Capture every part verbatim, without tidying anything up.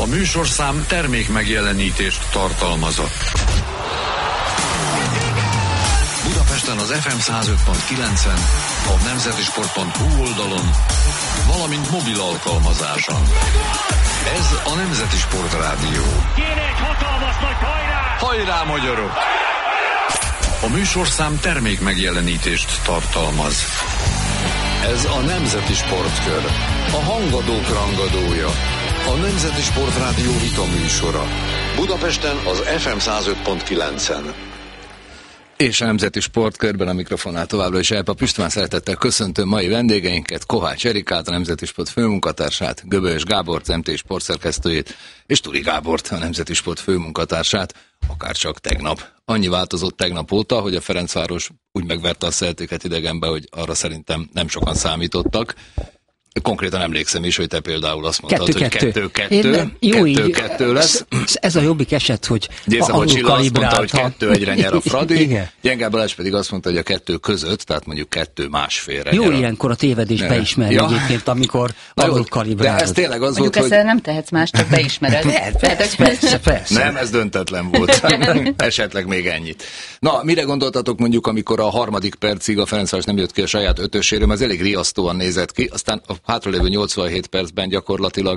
A műsorszám termék megjelenítést tartalmazott. Budapesten az ef em száz öt pont kilencen, a nemzetisport pont hu oldalon, valamint mobil alkalmazáson. Ez a Nemzeti Sport Rádió. Kéne egy hatalmas nagy hajrá! Hajrá, magyarok! A műsorszám termék megjelenítést tartalmaz. Ez a Nemzeti Sportkör. A hangadók rangadója. A Nemzeti Sport Rádió vita műsora. Budapesten az ef em száz öt pont kilencen. És a Nemzeti Sportkörben a mikrofonnál továbbra is Elpa István, szeretettel köszöntöm mai vendégeinket, Kovács Erikát, a Nemzeti Sport főmunkatársát, Göbölyös Gábort, em té sportszerkesztőjét, és Turi Gábort, a Nemzeti Sport főmunkatársát, akárcsak tegnap. Annyi változott tegnap óta, hogy a Ferencváros úgy megverte a Celticet idegenbe, hogy arra szerintem nem sokan számítottak. Konkrétan emlékszem is, hogy te például azt mondtad, kettő, hogy kettő-kettő, kettő-kettő lesz. Ez a jobbik eset, hogy Géza Bocsilla azt mondta, hogy kettő egyre nyer a Fradi, Gyenge Balázs pedig azt mondta, hogy a kettő között, tehát mondjuk kettő másfélre. Jó ilyenkor a tévedés beismerni ja. Egyébként, amikor alul kalibrálod. De ez tényleg az mondjuk volt, hogy... nem tehetsz más, csak beismered. persze, persze, persze. Nem, ez döntetlen volt. Esetleg még ennyit. Na, mire gondoltatok mondjuk, amikor a harmadik percig a Ferencváros nem jött ki a saját ötöséről, ez elég riasztóan nézett ki, aztán a hátralévő nyolcvanhét percben gyakorlatilag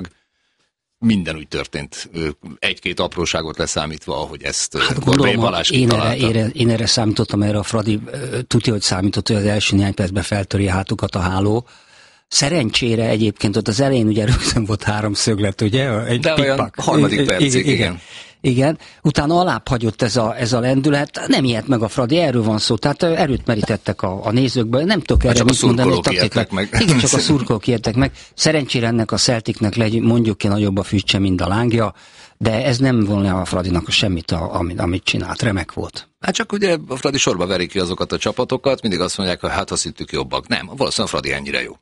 minden úgy történt, egy-két apróságot leszámítva, ahogy ezt hát, Borbély Balázs én kitalálta. Erre, én, erre, én erre számítottam, erre a Fradi tudja, hogy számított, hogy az első néhány percben feltöri a hátukat a háló. Szerencsére egyébként ott az elején ugye rögtön volt három szöglet, ugye? Egy De pikpak. olyan harmadik percig, igen. igen. Igen, utána alább hagyott ez a, ez a lendület, nem ilyet meg a Fradi, erről van szó, tehát erőt merítettek a, a nézőkből, nem tudok erre mit mondani. Csak a szurkolók meg. Igen, csak a szurkolók ijedtek meg. Szerencsére ennek a Celticnek legy, mondjuk ki nagyobb a füstse, mint a lángja, de ez nem volna a Fradinak semmit, a, amit, amit csinált, remek volt. Hát csak ugye a Fradi sorba veri ki azokat a csapatokat, mindig azt mondják, hogy hát azt hittük jobbak. Nem, valószínűleg a Fradi ennyire jó.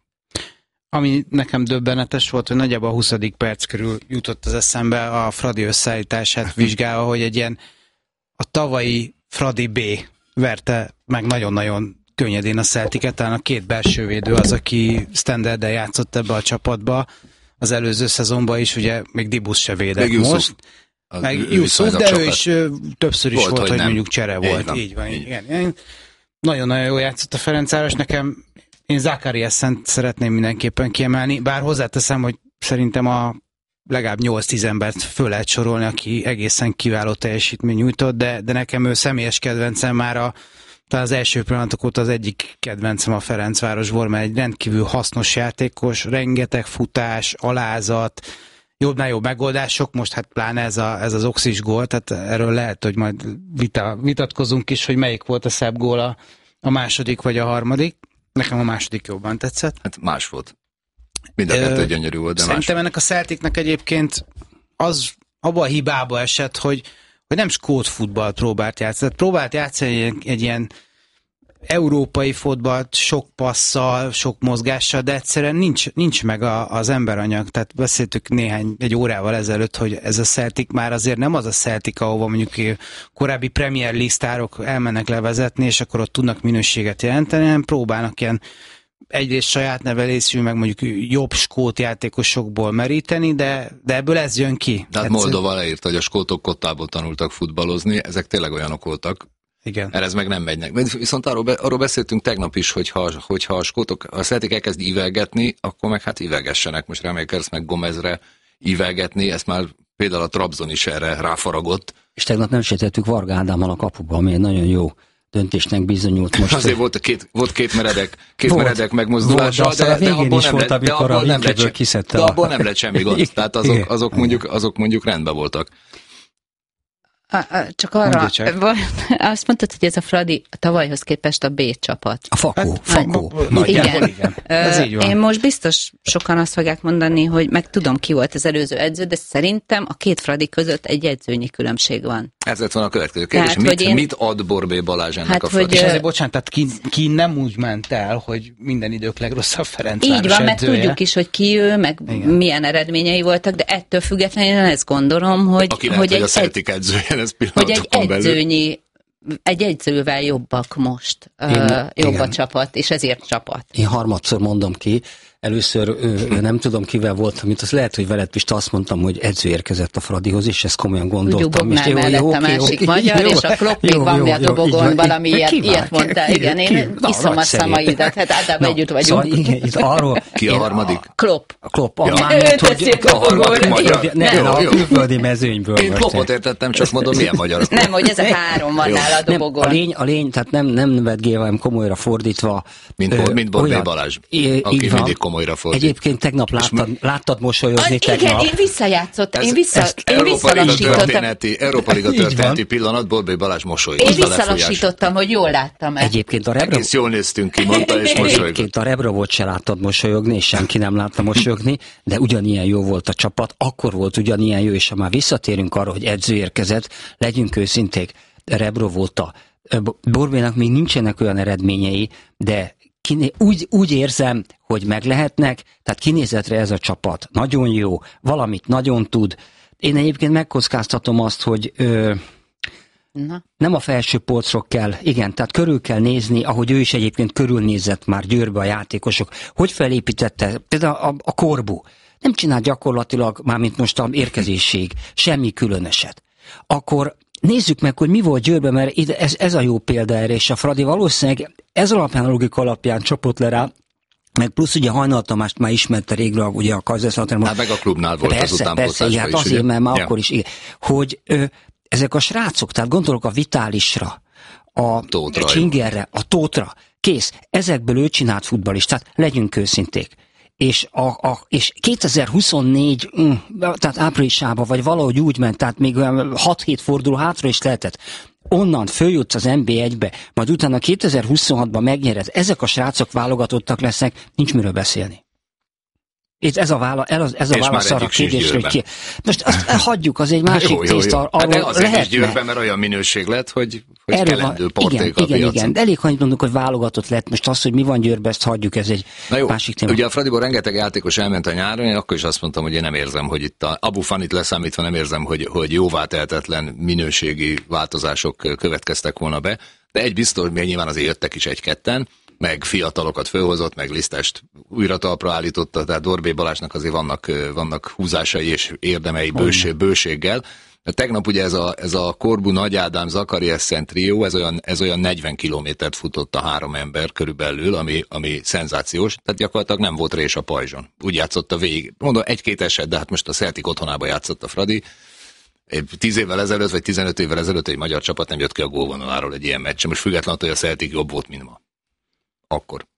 Ami nekem döbbenetes volt, hogy nagyjából a huszadik perc körül jutott az eszembe a Fradi összeállítását vizsgálva, hogy egy ilyen a tavalyi Fradi B verte meg nagyon-nagyon könnyedén a Celticet, talán a két belső védő az, aki standarden játszott ebbe a csapatba, az előző szezonban is, ugye még Dibusz se védett még most. Az meg Jusuf, de ő is többször is volt, volt hogy, hogy mondjuk csere volt. Van. Így van, így. Igen. Nagyon-nagyon jól játszott a Ferencváros, nekem én Zakariassent szeretném mindenképpen kiemelni, bár hozzáteszem, hogy szerintem a legalább nyolc-tíz embert föl lehet sorolni, aki egészen kiváló teljesítmény nyújtott, de, de nekem ő személyes kedvencem már a, talán az első pillanatok óta az egyik kedvencem a Ferencváros volt, mert egy rendkívül hasznos játékos, rengeteg futás, alázat, jobbnál jobb megoldások, most hát pláne ez, a, ez az oxis gól, tehát erről lehet, hogy majd vita, vitatkozunk is, hogy melyik volt a szebb gól, a, a második vagy a harmadik. Nekem a második jobban tetszett. Hát más volt. Mind a kettő gyönyörű volt, de Szerintem más. ennek a Celticnek egyébként az abba a hibába esett, hogy, hogy nem skót futballt próbált játszani. Tehát próbált játszani egy, egy ilyen európai futballt sok passzal, sok mozgással, de egyszerűen nincs, nincs meg a, az emberanyag. Tehát beszéltük néhány, egy órával ezelőtt, hogy ez a Celtic már azért nem az a Celtic, ahova mondjuk korábbi Premier League sztárok elmennek levezetni, és akkor ott tudnak minőséget jelenteni, hanem próbálnak ilyen egyrészt saját nevelésű, meg mondjuk jobb skót játékosokból meríteni, de, de ebből ez jön ki. De hát Moldova leírta, hogy a skótok kottából tanultak futballozni, ezek tényleg olyanok voltak. Igen. Mert ez meg nem megy. Viszont arról, be, arról beszéltünk tegnap is, hogyha, hogyha a skótok, a Celtic elkezd ívelgetni, akkor meg hát ívelgessenek. Most remélkedsz meg Gomezre ívelgetni, ezt már például a Trabzon is erre ráfaragott. És tegnap nem sejtettük Varga Ádámmal a kapuba, ami egy nagyon jó döntésnek bizonyult most. Azért volt két, volt két meredek, két volt, meredek megmozdulása, volt, de, de, de, abból nem, volt, de abból nem lett, de abból a... nem lett semmi gond. Tehát azok, azok, mondjuk, azok mondjuk rendben voltak. Csak arra, csak. Azt mondtad, hogy ez a Fradi a tavalyhoz képest a B csapat. A Fakó. Hát, Fakó. Igen. igen. Ez így van. Én most biztos sokan azt fogják mondani, hogy meg tudom, ki volt az előző edző, de szerintem a két Fradi között egy edzőnyi különbség van. Ez lett van a következő kérdés. Tehát, mit, én... mit ad Borbély Balázs ennek hát, a Fradi? És azért bocsánat, tehát ki, ki nem úgy ment el, hogy minden idők legrosszabb Ferencváros így van, mert edzője. tudjuk is, hogy ki ő, meg igen. milyen eredményei voltak, de ettől függetlenül ezt gondolom, hogy, Aki lehet, hogy, hogy egy, a Celtic edzője, ez hogy egy edzőnyi, egy edzővel jobbak most, Én, uh, jobb igen. a csapat, és ezért csapat. Én harmadszor mondom ki, Először ö, nem tudom kivel voltam, mint az lehet, hogy veled Pista, azt mondtam, hogy edző érkezett a Fradihoz, és ezt komolyan gondoltam. Úgy mellett a másik jó, magyar, jó, és a Klopp még van mi a dobogon, valami ilyet, ilyet mondta. Igen, én iszom a számaidat, hát általában együtt vagyunk. Szóval igen, itt arról... Ki a harmadik? Klopp. A Klopp. A Ja. mármint, hogy a dobogon. Ne, a külföldi mezőnyből. Én Kloppot értettem, csak mondom, milyen magyar. Nem, hogy ez a három van nála a dobogon. A lény, a lény, tehát nem, nem nevetgélve, hanem komolyra fordítva. Mint, mint Borbély Balázs, I, aki mindig komolyra fordít. Egyébként tegnap láttad, láttad mosolyozni a, tegnap. Igen, én visszajátszottam, én, vissza, ezt én visszalassítottam. Európa Liga történeti pillanat, Borbély Balázs mosolygott. Én visszalassítottam, hogy jól láttam-e. Egyébként a Rebra... Egész jól néztünk ki, mondta, és mosolygott. Egyébként a Rebra volt, se láttad mosolyogni, és senki nem látta mosolyogni, de ugyanilyen jó volt a csapat, akkor volt ugyanilyen jó, és ha már visszatérünk arra, hogy edző érkezett, legyünk őszinték, Rebra volt a Borbélynak még nincsenek olyan eredményei, de kiné, úgy, úgy érzem, hogy meg lehetnek, tehát kinézetre ez a csapat nagyon jó, valamit nagyon tud. Én egyébként megkockáztatom azt, hogy ö, Na. nem a felső polcról kell, igen, tehát körül kell nézni, ahogy ő is egyébként körülnézett már Győrbe a játékosok. Hogy felépítette, például a, a Korbu, nem csinál gyakorlatilag, mármint most a érkezésig, semmi különöset. Akkor nézzük meg, hogy mi volt Győrben, mert ide, ez, ez a jó példa erre, és a Fradi valószínűleg ez alapján, a logika alapján csapott le rá, meg plusz ugye Hajnal Tamást már ismerte régről, ugye a Kajzerszalateremben. Hát meg a klubnál volt persze, az utánpótlásban persze, hát is, azért, ugye? mert már Ja. akkor is, igen, hogy ö, ezek a srácok, tehát gondolok a Vitálisra, a Tótra. Csingerre, a Tótra, kész, ezekből ő csinált futballistát, legyünk őszinték. És, a, a, és kétezer-huszonnégy, mm, tehát áprilisában, vagy valahogy úgy ment, tehát még hat-hét forduló hátra is lehetett. Onnan följutsz az en bé egybe, majd utána kétezer-huszonhatban megnyered, ezek a srácok válogatottak lesznek, nincs miről beszélni. Itt ez a, vála, ez a válasz arra a kérdésre, hogy ki... Most azt hagyjuk, az egy másik jó, jó, jó. tészta. Hát de azért lehetne. is Győrben, mert olyan minőség lett, hogy, hogy Erről kelendő van, porték igen, a igen, piacon. igen, de elég, hogy mondjuk, hogy válogatott lett. Most az, hogy mi van Győrben, ezt hagyjuk, ez egy Na jó, másik téma. ugye a Fradiból rengeteg játékos elment a nyáron, én akkor is azt mondtam, hogy én nem érzem, hogy itt a Abu Fanit leszámítva nem érzem, hogy, hogy jóvá tehetetlen minőségi változások következtek volna be, de egy biztos, még nyilván azért jöttek is egy-ketten, meg fiatalokat fölhozott, meg Lisztest újra talpra állította, tehát Borbély Balázsnak azért vannak, vannak húzásai és érdemei bőség, bőséggel. De tegnap ugye ez a, ez a Korbu, Nagy Ádám, Zakariassen trió, ez olyan, ez olyan negyven kilométert futott a három ember körülbelül, ami, ami szenzációs, tehát gyakorlatilag nem volt rés a pajzson. Úgy játszott végig. Mondom, egy-két eset, de hát most a Celtic otthonába játszott a Fradi. Tíz évvel ezelőtt, vagy tizenöt évvel ezelőtt egy magyar csapat nem jött ki a gólvonaláról egy ilyen meccsen. Most függetlenül, hogy a Celtic jobb volt, mint ma. Akkor.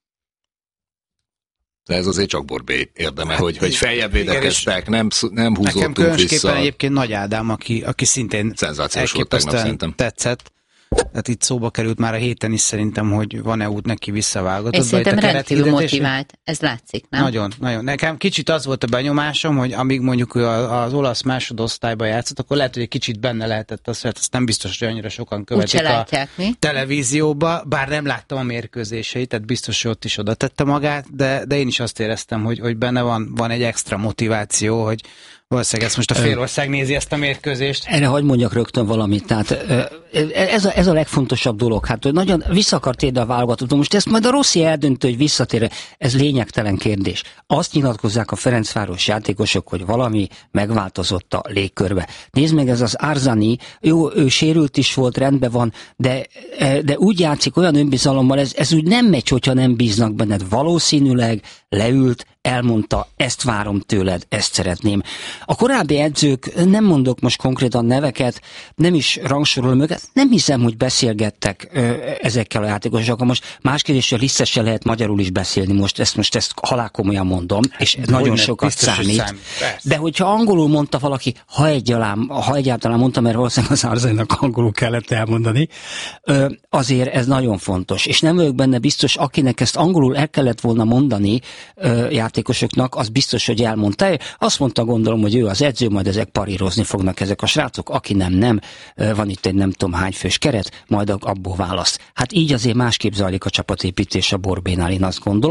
De ez azért csak Borbély érdeme, hát, hogy, hogy feljebb védekeztek, nem, nem húzódtunk nekem különösképpen vissza. Egyébként Nagy Ádám, aki, aki szintén szenzációs volt tegnap szerintem. Tetszett. Tehát itt szóba került már a héten is szerintem, hogy van-e út neki visszavágatott. És szerintem rendkívül motivált, ez látszik, nem? Nagyon, nagyon. Nekem kicsit az volt a benyomásom, hogy amíg mondjuk ő az olasz másodosztályban játszott, akkor lehet, hogy egy kicsit benne lehetett az, hogy azt nem biztos, hogy annyira sokan követik a mi? televízióba, bár nem láttam a mérkőzéseit, tehát biztos, hogy ott is oda tette magát, de, de én is azt éreztem, hogy, hogy benne van, van egy extra motiváció, hogy valószínűleg ezt most a félország nézi ezt a mérkőzést. Erre hadd mondjak rögtön valamit. Tehát ez a, ez a legfontosabb dolog. Hát hogy nagyon vissza akar térni a válogatott. Most ezt majd a Rossi eldöntő, hogy visszatér. Ez lényegtelen kérdés. Azt nyilatkozzák a Ferencváros játékosok, hogy valami megváltozott a légkörbe. Nézd meg, ez az Arzani, jó, ő sérült is volt, rendben van, de, de úgy játszik olyan önbizalommal, ez, ez úgy nem megy, hogyha nem bíznak benned. Valószínűleg leült, elmondta, ezt várom tőled, ezt szeretném. A korábbi edzők, nem mondok most konkrétan neveket, nem is rangsorolom őket, nem hiszem, hogy beszélgettek ö, ezekkel a játékosokkal. Most más kérdés, hogy a Lisztessel lehet magyarul is beszélni most, ezt most ezt halálkomolyan mondom, és hát, nagyon sokat biztos, számít. számít. De hogyha angolul mondta valaki, ha egyáltalán, ha egyáltalán mondta, mert valószínűleg az Arzainak angolul kellett elmondani, ö, azért ez nagyon fontos. És nem vagyok benne biztos, akinek ezt angolul el kellett volna mondani ö, játékosoknak, az biztos, hogy elmondta. Azt mondta, gondolom, hogy ő az edző, majd ezek parírozni fognak ezek a srácok, aki nem, nem, van itt egy nem tudom hány fős keret, majd abból választ. Hát így azért másképp zajlik a csapatépítés a Borbénál, én azt gondolom.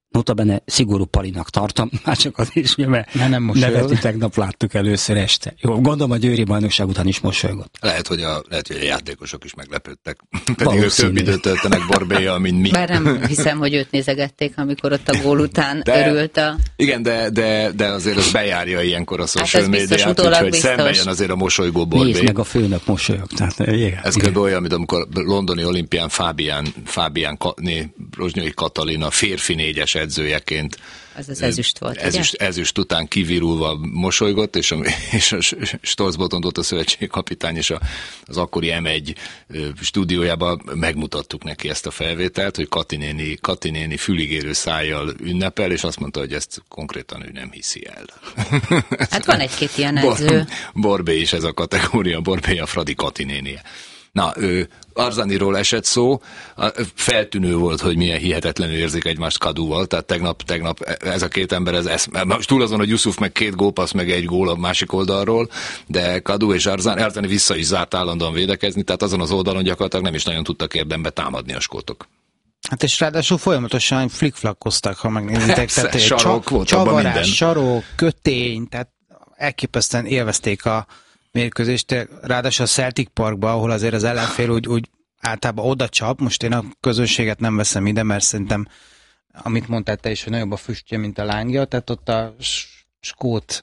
notabene szigorú palinak tartom, már csak az is, mert nem neveti tegnap láttuk először este. Jó, gondolom a győri bajnokság után is mosolygott. Lehet, hogy a, lehet, hogy a játékosok is meglepődtek. Pedig ők több időt töltenek Borbélyjal, mint mi. Bár nem hiszem, hogy őt nézegették, amikor ott a gól után de, örült a... Igen, de, de, de azért az bejárja ilyenkor a social hát médiát, úgyhogy szembe jön azért a mosolygó Borbély. Nézd meg a főnök mosolyog. Tehát, igen, ez kb. Olyan, mint amikor londoni olimpián Fábián, Fábián Rozsnyai Katalin férfi négyes edzőjeként. Az az ezüst volt, ezüst, ezüst után kivirulva mosolygott, és a, és a Stolz Botond volt a szövetségkapitány, és a, az akkori em egy stúdiójában megmutattuk neki ezt a felvételt, hogy Kati néni, Kati néni füligérő szájjal ünnepel, és azt mondta, hogy ezt konkrétan ő nem hiszi el. Hát van egy-két ilyen edző. Borbé is ez a kategória, Borbé a Fradi Kati nénie. Na, ő, Arzaniról esett szó, feltűnő volt, hogy milyen hihetetlenül érzik egymást Kadúval, tehát tegnap, tegnap ez a két ember, ez, ez most túl azon, hogy Yusuf meg két gólpassz, meg egy gól a másik oldalról, de Kadú és Arzani, Arzani vissza is zárt állandóan védekezni, tehát azon az oldalon gyakorlatilag nem is nagyon tudtak érdembe támadni a skótok. Hát és ráadásul folyamatosan flickflackoztak, ha megnézitek. Tehát sarok csa- volt, csavarás, minden. sarok, kötény, tehát elképesztően élvezték a mérkőzést, ráadásul a Celtic Parkba, ahol azért az ellenfél úgy, úgy általában oda csap, most én a közönséget nem veszem ide, mert szerintem, amit mondtál te is, hogy nagyobb a füstje, mint a lángja, tehát ott a skót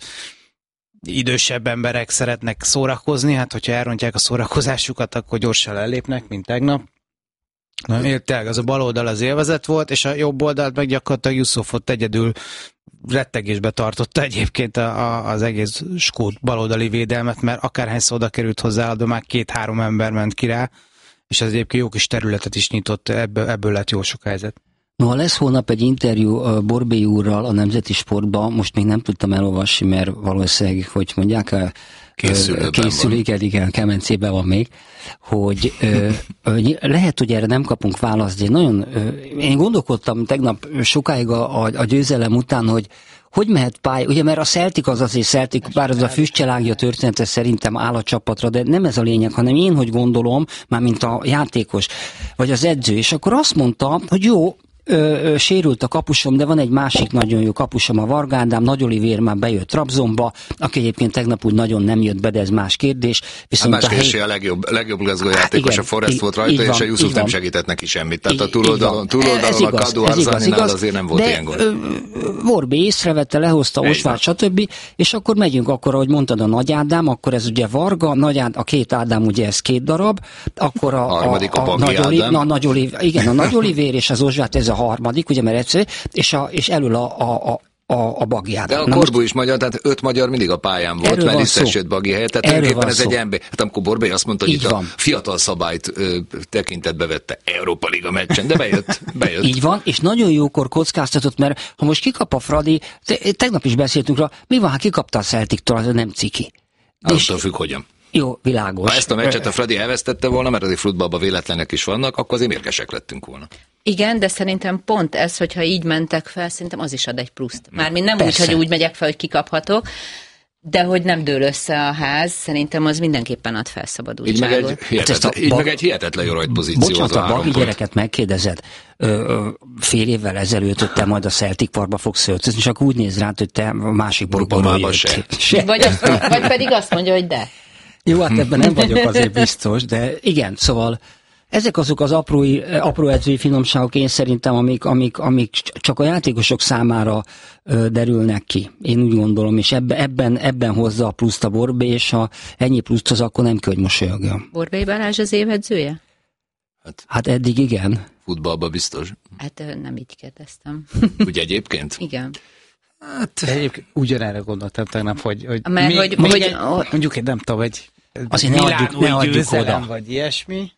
idősebb emberek szeretnek szórakozni, hát hogyha elrontják a szórakozásukat, akkor gyorsan ellépnek, mint tegnap. Na, tényleg, az a bal oldal az élvezet volt, és a jobb oldalt meg gyakorlatilag Yusufot egyedül rettegésbe tartotta egyébként a, a, az egész skót baloldali védelmet, mert akárhányszor oda került hozzá, de már két-három ember ment ki rá, és az egyébként jó kis területet is nyitott, ebből, ebből lett jó sok helyzet. No, ha lesz holnap egy interjú Borbély úrral a Nemzeti Sportban, most még nem tudtam elolvasni, mert valószínűleg, hogy mondják, készül, igen, igen, kemencében van még, hogy ö, ö, lehet, hogy erre nem kapunk választ, de nagyon, ö, én gondolkodtam tegnap sokáig a, a, a győzelem után, hogy hogy mehet pálya, ugye mert a Celtic az azért Celtic, bár az a füstcselágja története szerintem áll a csapatra, de nem ez a lényeg, hanem én hogy gondolom, már mint a játékos, vagy az edző, és akkor azt mondta, hogy jó, Ö, ö, sérült a kapusom, de van egy másik nagyon jó kapusom, a Varga Ádám, Nagy Olivér már bejött Trabzonba, aki egyébként tegnap úgy nagyon nem jött be, de ez más kérdés. Viszont a más kérdés, hely... a legjobb, legjobb gazdajátékos, igen, a Forrest í- volt rajta, és van, a Yusuf nem segített neki semmit. Tehát a túloldalon, túloldalon a Kadú Arzaninál azért nem volt de, ilyen gól. Borbély észrevette, lehozta Osvárd, stb. És akkor megyünk, akkor, ahogy mondtad, a Nagy Ádám, akkor ez ugye Varga, Nagy Ádám, a két Ádám ugye ez két darab, akkor a, a, a, a, a Nagy Olivér, na, Nagy Olivér, igen, a Nagy Olivér és az Osvárd, ez a harmadik, ugye, mert egyszerű, és, a, és elől a, a, a A, a Bagi Ádám. De a Korbu is magyar, tehát öt magyar mindig a pályán volt, mert visszasült Bagi helyett. Tehát tulajdonképpen ez szó. Egy ember. Hát amikor Borbély azt mondta, hogy így itt van. A fiatal szabályt ö, tekintetbe vette Európa Liga meccsen, de bejött, bejött. Így van, és nagyon jókor kockáztatott, mert ha most kikap a Fradi, te, tegnap is beszéltünk rá, mi van, ha kikapta a Celtic-től, az nem ciki. Attól függ, hogyan. Jó, világos. Ha ezt a meccset a Fradi elvesztette volna, mert azért futballban véletlenek is vannak, akkor azért mérgesek lettünk volna. Igen, de szerintem pont ez, hogyha így mentek fel, szerintem az is ad egy pluszt. Mármint nem Persze. úgy, hogy úgy megyek fel, hogy kikaphatok, de hogy nem dől össze a ház, szerintem az mindenképpen ad felszabadultságot. Így meg egy hihetetlen, hát így bag... meg egy hihetetlen jó rajt pozíció. Bocsánat, a Bagi gyereket megkérdezed, ö, ö, fél évvel ezelőtt, hogy te majd a Celtic Parkba fogsz öltözni, csak úgy néz rád, hogy te a másik borban se. se. Vagy, azt, vagy pedig azt mondja, hogy de. Jó, hát ebben nem vagyok azért biztos, de igen, szóval ezek azok az apró, apró edzői finomságok, én szerintem, amik, amik, amik csak a játékosok számára ö, derülnek ki. Én úgy gondolom, és ebben, ebben, ebben hozza a pluszt a Borbély, és ha ennyi pluszt az, akkor nem kell, hogy mosolyogjon. Borbély Balázs az évedzője? Hát, hát eddig igen. Futballban biztos. Hát nem így kérdeztem. Ugye egyébként? Igen. Hát egyébként ugyanerre gondoltam tegnap, hogy, hogy, Mert, még, hogy, még hogy egy, mondjuk egy nem tudom, egy azért ne adjuk, ne adjuk oda. Vagy ilyesmi,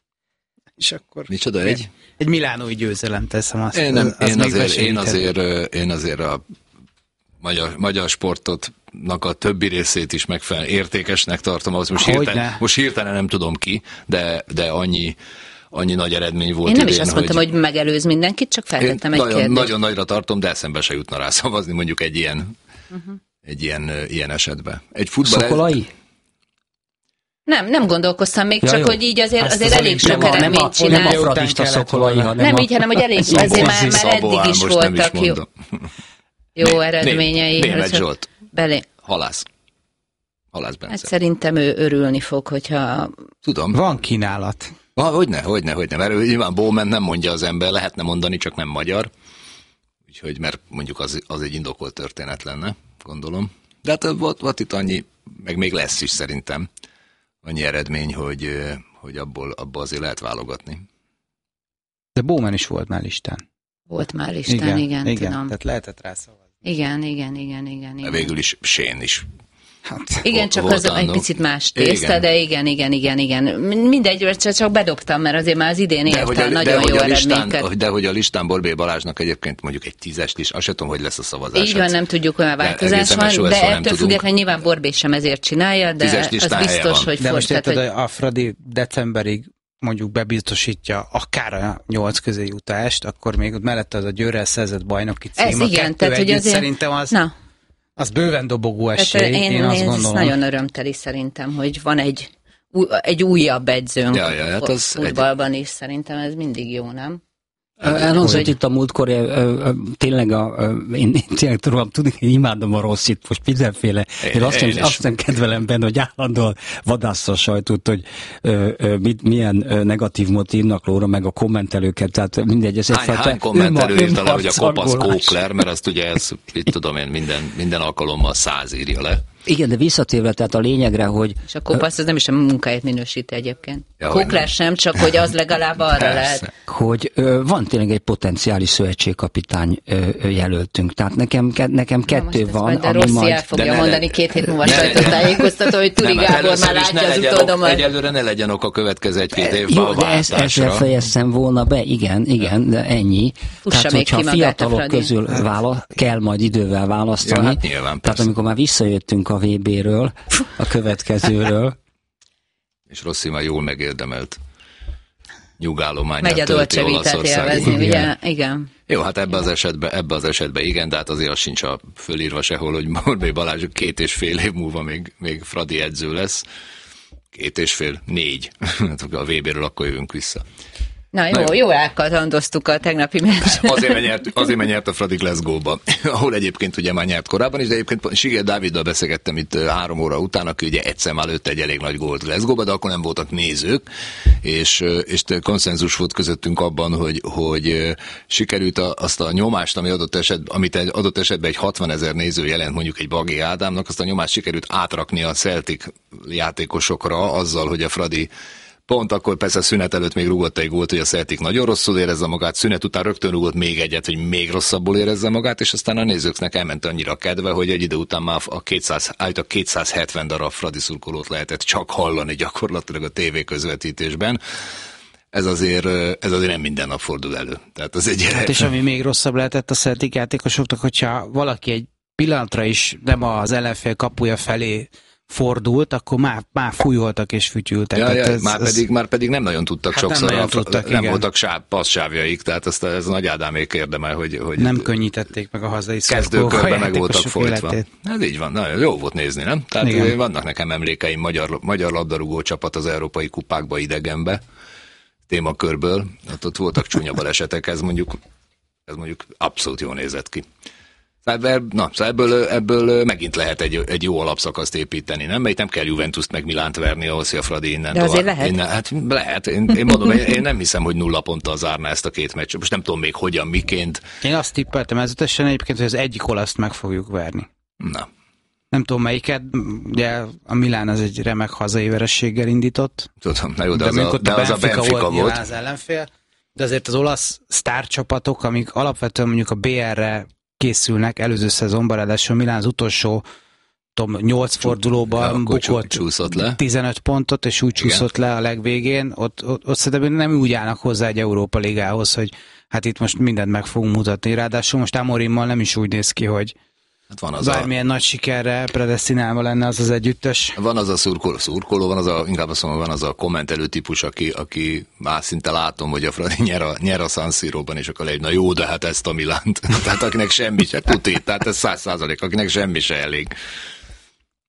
és akkor... Micsoda egy? Egy milánói győzelem teszem azt. Én, nem, azt én, azért, én, azért, én azért a magyar, magyar sportotnak a többi részét is megfelelően értékesnek tartom, az most hirtelen, most hirtelen nem tudom ki, de, de annyi annyi nagy eredmény volt. Én nem idén, is azt mondtam, hogy, hogy megelőz mindenkit, csak feltettem egy nagyon, kérdést. Nagyon nagyra tartom, de eszembe se jutna rá szavazni mondjuk egy ilyen, uh-huh. egy ilyen, ilyen esetben. Egy futball... Szokolai? Nem, nem gondolkoztam még, ja, csak jó. hogy így azért, Azt azért az elég sok nem a- eredményt nem a csinál. fradista szokolai, hanem Nem a... így, hanem hogy elég, azért már, már eddig is voltak jó, jó eredményei. Németh Zsolt. Belé. Halász. Halász Bence. Hát szerintem ő örülni fog, hogyha... Tudom. Van kínálat. Ah, hogyne, hogyne, hogyne, mert ő nyilván Bowman nem mondja az ember, lehetne mondani, csak nem magyar. Úgyhogy, mert mondjuk az, az egy indokolt történet lenne, gondolom. De hát volt, volt itt annyi, meg még lesz is szerintem, annyi eredmény, hogy, hogy abból, abból azért lehet válogatni. De Bowman is volt már listán. Volt már listán, igen, igen, igen. tudom. Tehát lehetett rá szavazni. Igen, igen, igen, igen. igen. Végül is Shane is. Hát, Igen, csak az egy picit más tészta, de igen, igen, igen, igen. Mindegy, csak, csak bedobtam, mert azért már az idén értem nagyon jó eredményeket. De hogy a listán Borbély Balázsnak egyébként mondjuk egy tízes list, azt sem tudom, hogy lesz a szavazás. Így van, nem tudjuk, olyan változás van, de ettől függetlenül nyilván Borbély sem ezért csinálja, de az biztos, hogy de most érted, hogy... a Fradi decemberig mondjuk bebiztosítja akár a nyolc közé jutást, akkor még ott mellette az a Győrrel szerzett bajnoki cím. Ez igen, tehát hogy azért... Szerintem az... Na. Az bőven dobogó esély, én, én azt én gondolom. Ez nagyon örömteli szerintem, hogy van egy, egy újabb edzőnk ja, ja, hát az futballban egy... is, szerintem ez mindig jó, nem? Elhangzott itt a múltkor, tényleg a, én, én tényleg tudom, tudni, én imádom a rosszit, most mindenféle. Én azt nem, azt nem kedvelem benne, hogy állandóan vadászta a sajtót, hogy ö, ö, mit, milyen ö, negatív módot írnak róla, meg a kommentelőket, tehát mindegy. Ez hány, hány kommentelő írta le, hogy a kopasz Kókler, mert azt ugye, ez, itt tudom én, minden, minden alkalommal száz írja le. Igen, de visszatérve tehát a lényegre, hogy... És a kopasz az nem is a munkáját minősíti egyébként. Ja, Kókler sem, csak hogy az legalább arra persze. lehet. Hogy ö, van tényleg egy potenciális szövetségkapitány ö, ö, jelöltünk. Tehát nekem, ke, nekem kettő van, majd ami Rossi majd... el fogja mondani ne, két hét múlva sajtótájékoztató, hogy Turi Gábor már látja az utódomat. Egyelőre ne legyen ok a következő egy-két évben jó, a de ezt, ezzel fejeztem volna be, igen, igen, de ennyi. Fussa tehát, még hogyha ki fiatalok közül vála, kell majd idővel választani. Ja, hát nyilván, tehát amikor már visszajöttünk a vé béről, a következőről. És Rossi már jól megérdemelt nyugállományát megy a Dolce Vitát élvezni, ugye? Igen. Jó, hát ebbe az esetben, ebbe az esetben igen, de hát azért az sincs a fölírva sehol, hogy Borbély Balázs két és fél év múlva még, még Fradi edző lesz. Két és fél, négy. A vé béről akkor jövünk vissza. Na jó, Na jó, jó elkatandoztuk a tegnapi meccset. Azért, mert nyert, azért, mert nyert a Fradi Glasgow-ba, ahol egyébként ugye már nyert korábban is, de egyébként Siger Dáviddal beszélgettem itt három óra után, aki ugye egyszer már lőtt egy elég nagy gólt Glasgow-ba, de akkor nem voltak nézők, és, és konszenzus volt közöttünk abban, hogy, hogy sikerült a, azt a nyomást, ami adott esetben, amit egy, adott esetben egy hatvanezer néző jelent mondjuk egy Bagé Ádámnak, azt a nyomást sikerült átrakni a Celtic játékosokra azzal, hogy a Fradi pont akkor persze szünet előtt még rúgott egy gólt, hogy a Celtic nagyon rosszul érezze magát, szünet után rögtön rúgott még egyet, hogy még rosszabbul érezze magát, és aztán a nézőknek elment annyira a kedve, hogy egy idő után már a kétszáz, a kétszázhetven darab Fradi szurkolót lehetett csak hallani gyakorlatilag a tévé közvetítésben. Ez azért, ez azért nem minden nap fordul elő. Tehát az egy hát és ami még rosszabb lehetett a Celtic játékosoknak, hogyha valaki egy pillanatra is nem az ellenfél kapuja felé fordult, akkor már, már fújoltak és fütyültek. Ja, ja, ez, már, ez... pedig, már pedig nem nagyon tudtak hát sokszor, nem, nagyon a, tudtak, nem igen. voltak sáv, passzsávjaik, tehát ezt, ez Nagy Ádámék érdemel, hogy, hogy nem könnyítették meg a hazai kezdőkörben meg voltak folytva. Ez így van, nagyon jó volt nézni, nem? Tehát igen. Vannak nekem emlékeim magyar, magyar labdarúgó csapat az európai kupákba idegenbe, témakörből, hát ott voltak csúnya balesetek, ez mondjuk, ez mondjuk abszolút jól nézett ki. Na, ebből, ebből megint lehet egy, egy jó alapszakaszt építeni, nem? Mert nem kell Juventust meg Milánt verni ahhoz, hogy a Fradi innen de azért lehet. Innen, hát lehet. Én, én mondom, én, én nem hiszem, hogy nulla ponttal zárná ezt a két meccset. Most nem tudom még hogyan, miként. Én azt tippeltem ezutesen egyébként, hogy az egyik olaszt meg fogjuk verni. Na. Nem tudom melyiket, ugye a Milán az egy remek hazai verességgel indított. Tudom, na jó, de, de az, a, de a az a Benfica volt. volt. Az ellenfél, de azért az olasz sztárcsapatok, amik alapvetően mondjuk a bé er-re készülnek előző szezonban, ráadásul Milán az utolsó tudom, nyolc fordulóban ja, bukott le. tizenöt pontot, és úgy igen. csúszott le a legvégén, ott, ott, ott szerintem nem úgy állnak hozzá egy Európa Ligához, hogy hát itt most mindent meg fogunk mutatni. Ráadásul most Amorimmal nem is úgy néz ki, hogy hát van az bármilyen a... nagy sikerre predesztinálva lenne az az együttes. Van az a szurkoló, szurkoló van az a, inkább azt mondom, van az a kommentelő típus, aki, aki már szinte látom, hogy a Fradi nyer a, nyer a San Siróban, és akkor legy, na jó, de hát ezt a Milánt. Tehát akinek semmi se tuti, tehát ez száz százalék, akinek semmi se elég.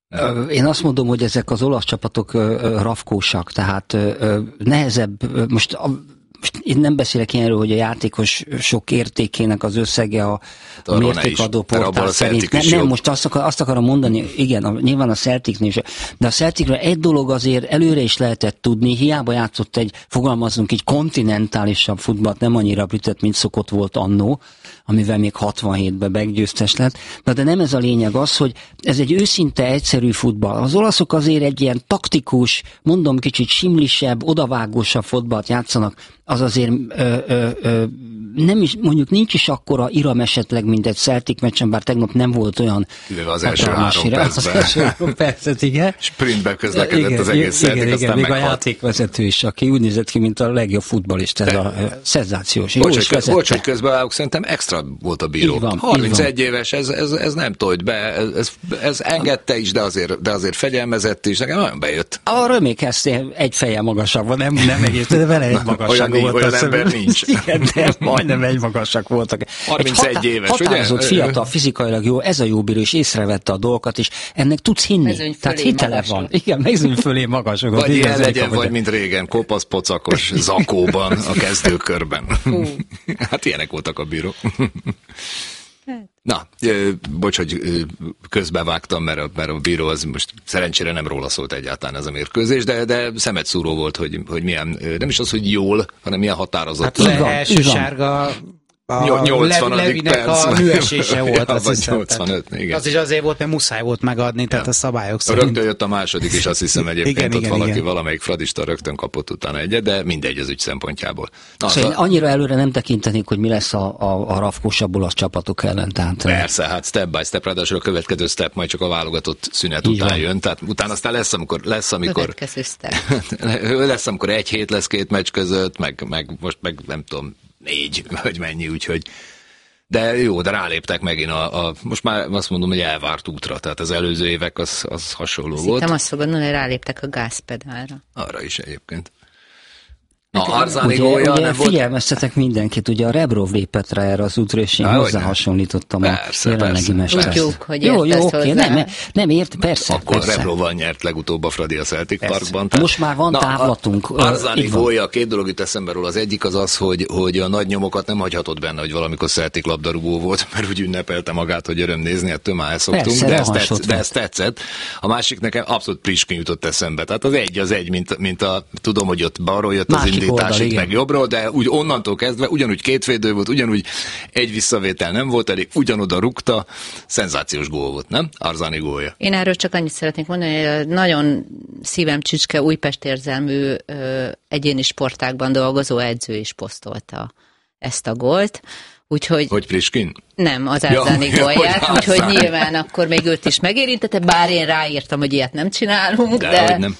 Én azt mondom, hogy ezek az olasz csapatok rafkósak, tehát nehezebb, most most én nem beszélek ilyenről, hogy a játékos sok értékének az összege a, a mértékadó portál szerint. Nem, nem, most azt, akar, azt akarom mondani, igen, a, nyilván a Celticnél is, de a Celticről egy dolog azért előre is lehetett tudni, hiába játszott egy, fogalmazunk így, kontinentálisabb futballt, nem annyira blütött, mint szokott volt annó, amivel még hatvanhétben meggyőztes lett. Na de nem ez a lényeg, az, hogy ez egy őszinte, egyszerű futball. Az olaszok azért egy ilyen taktikus, mondom kicsit simlisebb, odavágósabb futballt játszanak, az azért ö, ö, ö, nem is, mondjuk nincs is akkora iram esetleg, mint egy Celtic meccsen, bár tegnap nem volt olyan Üve az első három iram, percben. Az első három percet, igen. Sprintben közlekedett igen, az egész Celtic, igen, aztán igen, még meghalt. a játékvezető is, aki úgy nézett ki, mint a legjobb futballista, ez a szenzációs. Bocs, hogy közbevágok, szerintem extra volt a bíró. Van, harmincegy éves, ez, ez, ez nem tolt be, ez, ez engedte is, de azért, de azért fegyelmezett is, nekem nagyon bejött. Arra emlékeztél, egy feje magasabb van, nem, nem egész, de vele egy magasabb olyan, volt. Olyan ember nincs. Igen, de majdnem egy magasak voltak. harmincegy hatá- éves, határozott, ugye? fiatal, fizikailag jó, ez a jó bíró, és észrevette a dolgokat, és ennek tudsz hinni. Tehát hitele magasok. Van. Igen, mezőny fölé magasok. Vagy ilyen legyen, vagy mint régen, kopasz pocakos zakóban a kezdőkörben. Hát ilyenek voltak a bíró. Na, bocs, hogy közbevágtam, mert a, mert a bíró az most szerencsére nem róla szólt egyáltalán ez a mérkőzés, de, de szemetszúró volt, hogy, hogy milyen, nem is az, hogy jól, hanem milyen határozott. Hát az első sárga a nyolcvanadik perc. A műesése volt, azt hiszem. nyolcvanöt, igen. Az is azért volt, mert muszáj volt megadni, tehát ja. A szabályok szerint. Rögtön jött a második is, azt hiszem egyébként, igen, ott igen, valaki, igen. Valamelyik fradista rögtön kapott utána egyet, de mindegy az ügy szempontjából. Na, szóval én annyira előre nem tekintenék, hogy mi lesz a, a, a rafkósabb olasz csapatok ellen. Tehát, persze, hát step by step, ráadásul a következő step majd csak a válogatott szünet után van. Jön, tehát utána aztán lesz, amikor lesz, amikor lesz, amikor egy hét lesz két meccs között, meg, meg most meg nem tudom, négy, vagy mennyi, úgyhogy de jó, de ráléptek megint a, a most már azt mondom, hogy elvárt útra, tehát az előző évek az, az hasonló azt volt. Hittem azt fogod mondani, hogy ráléptek a gázpedálra. Arra is egyébként. Na, Arzani gólja ugye nem figyelmeztetek volt... mindenkit, ugye a Rebrov lépett rá erre az útra, és én Há, hozzá hasonlítottam persze, a jelenlegi mester. Tudjuk, hogy jó, jó, oké, okay, nem, nem ért, persze. Akkor persze. Rebrovval nyert legutóbb a Fradi a Celtic persze. Parkban. Tehát... Most már van na, távlatunk. Arzani gólja, két dolog jut eszembe róla. Az egyik az az, hogy, hogy a nagy nyomokat nem hagyhatod benne, hogy valamikor Celtic labdarúgó volt, mert úgy ünnepelte magát, hogy öröm nézni, ettől már elszoktunk, persze, de, ez tetsz, de ez tetszett. A másik nekem abszolút Priskin jutott eszembe. Tehát az egy az egy, mint, mint a, tudom, hogy ott balról jött az indítás, itt meg jobbról, de úgy onnantól kezdve ugyanúgy kétvédő volt, ugyanúgy egy visszavétel nem volt elég, ugyanoda rúgta, szenzációs gól volt, nem? Arzani gólja. Én erről csak annyit szeretnék mondani, hogy nagyon szívem csücske Újpest érzelmű ö, egyéni sportákban dolgozó edző is posztolta ezt a gólt. Úgyhogy... Hogy Priskin? Nem, az Arzani ja, gólját, ja, úgyhogy nyilván akkor még őt is megérintette, bár én ráírtam, hogy ilyet nem csinálunk, de... de... nem.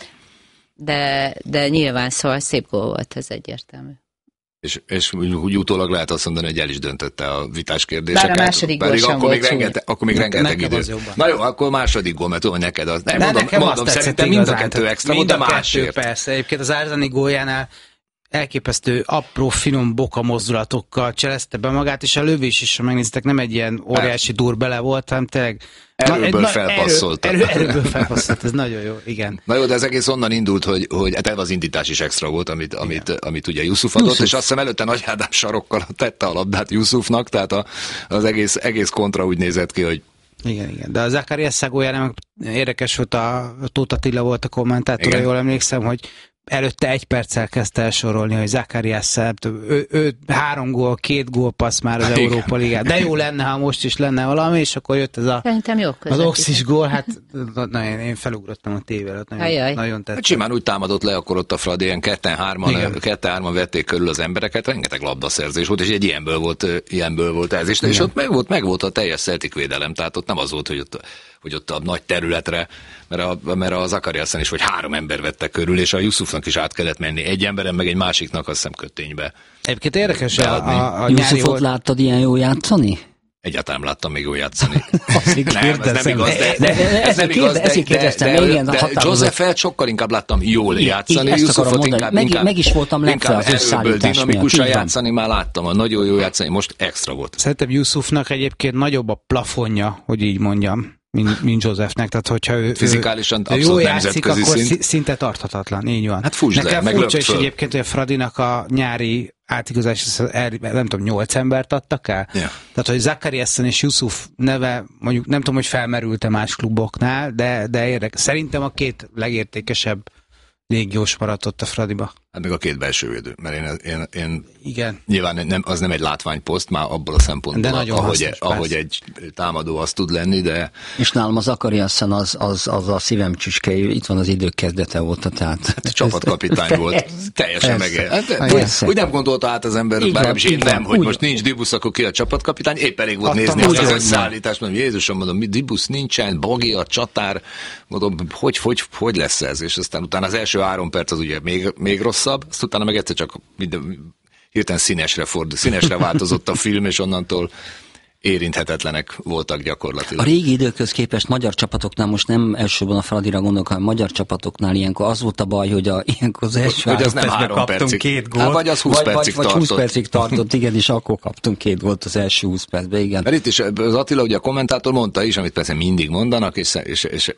De, de nyilván szóval szép gól volt, ez egyértelmű. És, és úgy utólag lehet azt mondani, hogy el is döntötte a vitás kérdéseket. Bár a második gól sem akkor, még rengeteg, akkor még rengeteg idő. Na jó, akkor a második gól, mert tudom, hogy neked az. Nem, de mondom, mondom szerintem mind a kettő extra volt, de másért. Persze, egyébként az Arzani góljánál elképesztő apró, finom boka mozdulatokkal cselezte be magát, és a lövés is, ha megnézitek, nem egy ilyen óriási dur bele volt, hanem tényleg erőből felpasszolta. Erő, erő, erőből felpasszolt, ez nagyon jó, igen. Na jó, de ez egész onnan indult, hogy, hogy hát az indítás is extra volt, amit, amit, amit ugye Jusuf adott, Jusuf. És azt hiszem előtte Nagy Ádám sarokkal tette a labdát Jusufnak, tehát a, az egész, egész kontra úgy nézett ki, hogy igen, igen. De a Zakarias gólyának érdekes volt, a Tóth Attila volt a kommentátora, jól emlékszem, hogy előtte egy perccel kezdte elsorolni, hogy Zakarias, ő, ő három gól, két gólpassz már az igen. Európa Ligán. De jó lenne, ha most is lenne valami, és akkor jött ez a, az Oxis gól, hát na, én, én felugrottam a tévé előtt, nagyon, nagyon tetszett. Hát simán úgy támadott le akkor ott a Fradi, ilyen ketten-hárman, ketten-hárman vették körül az embereket, rengeteg labdaszerzés volt, és egy ilyenből volt, ilyenből volt ez is, és ott meg volt, meg volt a teljes Celtic védelem, tehát ott nem az volt, hogy ott hogy ott a nagy területre, mert a, mert a Zakariasen is, hogy három ember vette körül, és a Jusufnak is át kellett menni. Egy emberen, meg egy másiknak azt hiszem köténybe. Egyébként érdekes, a, a, a Jusufot volt... láttad ilyen jó játszani? Egyáltalán nem láttam még jól játszani. nem, ez nem igaz, de, de, de, ez nem igaz, de, de, de, de, de, de Josephet sokkal inkább láttam jól játszani, Jusufot inkább, meg, inkább, meg is voltam lepve az összeállítás dinamikusan játszani, már láttam, a nagyon jó játszani, most extra volt. Szerintem Jusufnak egyébként nagyobb a plafonja, hogy így mondjam. mint, mint Josephnek, tehát hogyha ő, fizikálisan ő abszolút játszik, nemzetközi akkor szint. szinte tarthatatlan, így van. Hát fúsd Nekem le, furcsa is föl. egyébként, hogy a Fradinak a nyári átigazás, nem tudom, nyolc embert adtak el. Yeah. Tehát, hogy Zakariasen és Yusuf neve, mondjuk nem tudom, hogy felmerült-e más kluboknál, de, de érdekes. Szerintem a két legértékesebb légiós maradt ott a Fradiba. Hát meg a két belső védő, mert én, én, én igen. Nyilván nem, az nem egy látványposzt, már abból a szempontból, ahogy, hasznos, ahogy egy támadó az tud lenni, de... És nálam az Zakariasen az, az, az a szívem csücskei, itt van az idők kezdete óta, tehát... Hát csapatkapitány volt, teljesen meg... Hát, úgy, úgy nem gondolta át az ember, legalábbis én nem, hogy most nincs Dibusz, akkor ki a csapatkapitány, épp elég volt nézni azt az összeállítást, mondom, Jézusom, mondom, Dibusz nincsen, Bagi a csatár, mondom, hogy, hogy, hogy lesz ez? És aztán utána az első három perc az ugye még, még rosszabb, azt utána meg egyszer csak minden, hirtelen színesre fordul, színesre változott a film, és onnantól érinthetetlenek voltak gyakorlatilag. A régi időkhöz képest magyar csapatoknál, most nem elsősorban a Fradira gondolok, hanem magyar csapatoknál ilyenkor az volt a baj, hogy a, ilyenkor az első hogy az nem három kaptunk percig. két gólt. Hát, vagy az húsz vagy, percig vagy, tartott. vagy húsz percig tartott, igen, és akkor kaptunk két gólt az első húsz percben, igen. Mert itt is az Attila, ugye a kommentátor mondta is, amit persze mindig mondanak, és, és, és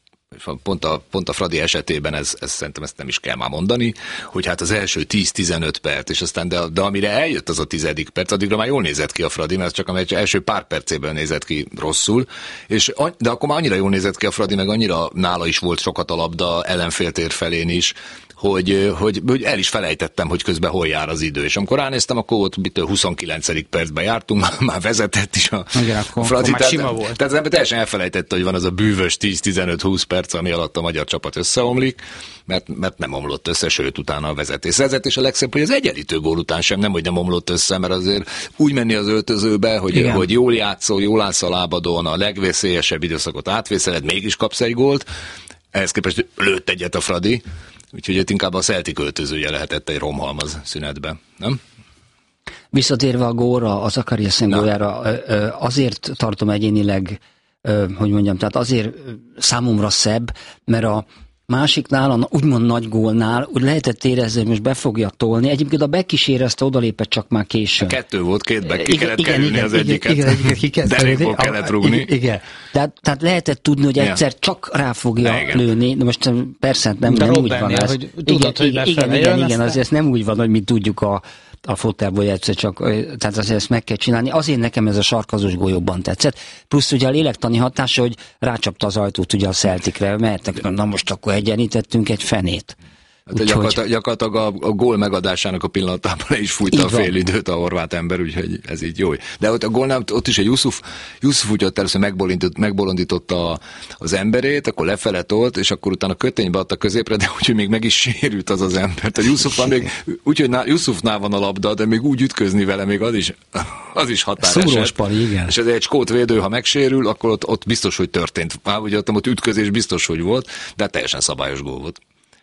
Pont a, pont a Fradi esetében ez, ez szerintem ezt nem is kell már mondani, hogy hát az első tíz-tizenöt perc, és aztán de, de amire eljött az a tizedik perc, addigra már jól nézett ki a Fradi, mert csak a első pár percében nézett ki rosszul, és, de akkor már annyira jól nézett ki a Fradi, meg annyira nála is volt sokat a labda ellenféltér felén is, hogy, hogy, hogy el is felejtettem, hogy közben hol jár az idő. És amikor ránéztem, akkor ott mitől huszonkilencedik percben jártunk, már vezetett is a igen, akkor, Fradi. akkor tehát, sima volt. tehát az ember teljesen elfelejtette, hogy van az a bűvös tíz-tizenöt-húsz perc, ami alatt a magyar csapat összeomlik, mert, mert nem omlott össze, sőt utána a vezetés. Vezetés a legszebb, hogy az egyenlítő gól után sem, nem, hogy nem omlott össze, mert azért úgy menni az öltözőbe, hogy, hogy jól játszol, jól állsz a lábadon, a legveszélyesebb időszakot átvészeled, mégis kapsz egy gólt. Ehhez képest lőtt egyet a Fradi, úgyhogy itt inkább a Celtic öltözője lehetett egy romhalmaz szünetbe, nem? Visszatérve a gólra, a Zakariasen góljára, azért tartom egyénileg, hogy mondjam, tehát azért számomra szebb, mert a másiknál, a úgymond nagy gólnál úgy lehetett érezni, hogy most be fogja tolni. Egyébként a Beck is érezte, odalépett csak már későn. Kettő volt, két Beck, ki igen, kellett igen, kerülni igen, az igen, egyiket. Igen, igen, ki kellett Derékból kellett rúgni. Igen, igen. Tehát, tehát lehetett tudni, hogy egyszer ja. csak rá fogja igen. lőni. De most persze nem, nem úgy van ez. Hogy tudod, hogy igen, igen, igen, igen, azért nem úgy van, hogy mi tudjuk a a fotelból egyszer csak, tehát azért ezt meg kell csinálni. Azért nekem ez a sarkazós gól jobban tetszett. Plusz ugye a lélektani hatása, hogy rácsapta az ajtót ugye a Celticre, mert na most akkor egyenítettünk egy fenét. Hát úgy, gyakorlatilag, gyakorlatilag a, a gól megadásának a pillanatában le is fújta a fél időt a horvát ember, úgyhogy ez így jó. De ott a gólnál, ott is egy Yusuf, Yusuf úgy ott először megbolondított, megbolondította az emberét, akkor lefele tolt, és akkor utána köténybe adta középre, de úgyhogy még meg is sérült az az ember. A Yusufnál még, úgyhogy Yusufnál van a labda, de még úgy ütközni vele, még az is, az is határeset. Szúrós pali, igen. És ez egy skót védő, ha megsérül, akkor ott, ott biztos, hogy történt. Már ugye ott, ott ütközés biztos, hogy volt, de teljesen szabályos gól volt.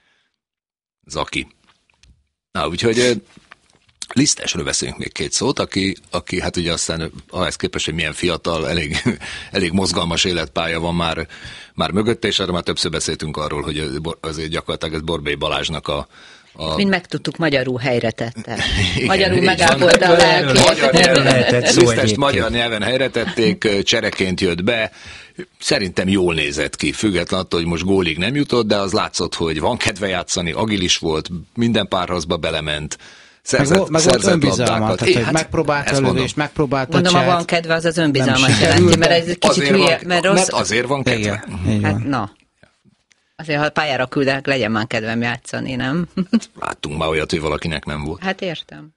Zaki. Na, úgyhogy Lisztesről beszélünk még két szót, aki, aki hát ugye aztán ahhoz képest, hogy milyen fiatal, elég, elég mozgalmas életpálya van már, már mögött, és arra már többször beszéltünk arról, hogy azért gyakorlatilag ez Borbély Balázsnak a A... Mind megtudtuk, magyarul helyre tette. Magyarul megállapodta a lelkét. Lisztest magyar nyelven helyre tették, csereként jött be. Szerintem jól nézett ki, függetlenül attól, hogy most gólig nem jutott, de az látszott, hogy van kedve játszani, agilis volt, minden párharcba belement. Szerzett, meg, meg volt önbizalmat, tehát é, hát megpróbálta a lövést, megpróbálta a Mondom, ha van kedve, az az önbizalmat jelenti, mert ez kicsit azért hülye, van, mert rossz. Mert azért van kedve. Igen, hát na. Azért, ha pályára küldek, legyen már kedvem játszani, nem? Láttunk már olyat, hogy valakinek nem volt. Hát értem.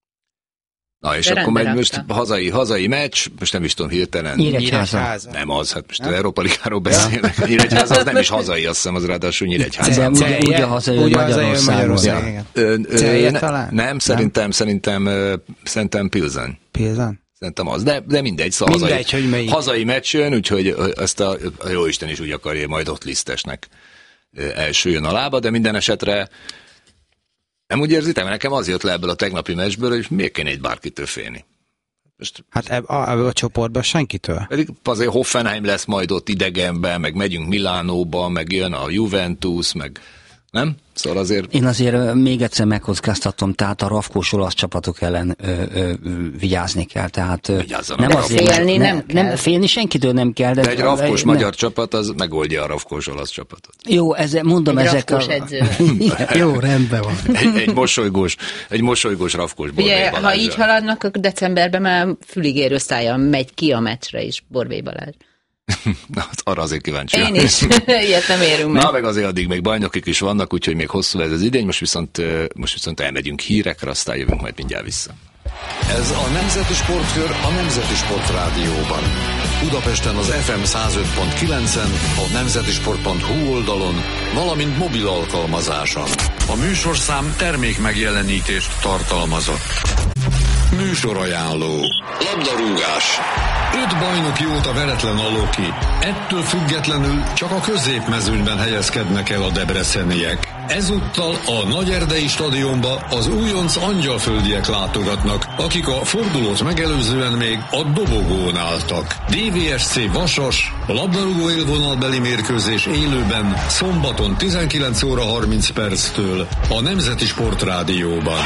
Na, és de akkor megy most hazai, hazai meccs, most nem is tudom hirtelen. Nyíregyháza. Nem az, hát most Európa Ligáról beszélnek. Nyíregyháza az nem is hazai, azt hiszem, az ráadásul Nyíregyháza. De úgy a hazai Magyarországon. Nem, szerintem, szerintem, szerintem Pilsen. Pilsen? Szerintem az, de, de mindegy, szóval mindegy, hazai, hogy hazai meccs jön, úgyhogy ezt a, a jóisten is úgy akarja, majd ott Lisztesnek első jön a lába, de minden esetre nem úgy érzitek, mert nekem az jött le ebből a tegnapi meccsből, hogy miért kéne egy bárkitől félni. Most, hát ebből a, a csoportban senkitől. Pedig azért Hoffenheim lesz majd ott idegenben, meg megyünk Milánóba, meg jön a Juventus, meg Nem? Szóval azért... Én azért még egyszer megkockáztatom, tehát a rafkós olasz csapatok ellen ö, ö, vigyázni kell. Tehát Vigyázzanak. nem azért, félni nem, nem kell. Nem, félni senkitől nem kell. De, de egy rafkós ne, magyar csapat, az megoldja a rafkós olasz csapatot. Jó, ez, mondom, egy ezek rafkós a... edző. Jó, rendben van. Egy, egy mosolygós, egy mosolygós rafkós Borbély Ugye, Balázs. ha így haladnak, akkor decemberben már füligérő szája megy ki a meccsre is Borbély Balázs. Na, arra azért kíváncsi. Én is. Ilyet nem érünk meg. Na, meg azért addig még bajnokik is vannak, úgyhogy még hosszú ez az idény, most viszont, most viszont elmegyünk hírekre, aztán jövünk majd mindjárt vissza. Ez a Nemzeti Sportkör a Nemzeti Sport Rádióban. Budapesten az ef em száz öt pont kilencen, a nemzetisport pont hu oldalon, valamint mobil alkalmazáson. A műsorszám termék megjelenítést tartalmazott. Műsorajánló. Labdarúgás. Öt bajnoki óta veretlen a Loki. Ettől függetlenül csak a középmezőnyben helyezkednek el a debreceniek. Ezúttal a Nagyerdei stadionba az újonc angyalföldiek látogatnak, akik a fordulót megelőzően még a dobogón álltak. dé vé es cé Vasas, labdarúgó élvonalbeli mérkőzés élőben szombaton tizenkilenc óra harminc perctől a Nemzeti Sport Rádióban.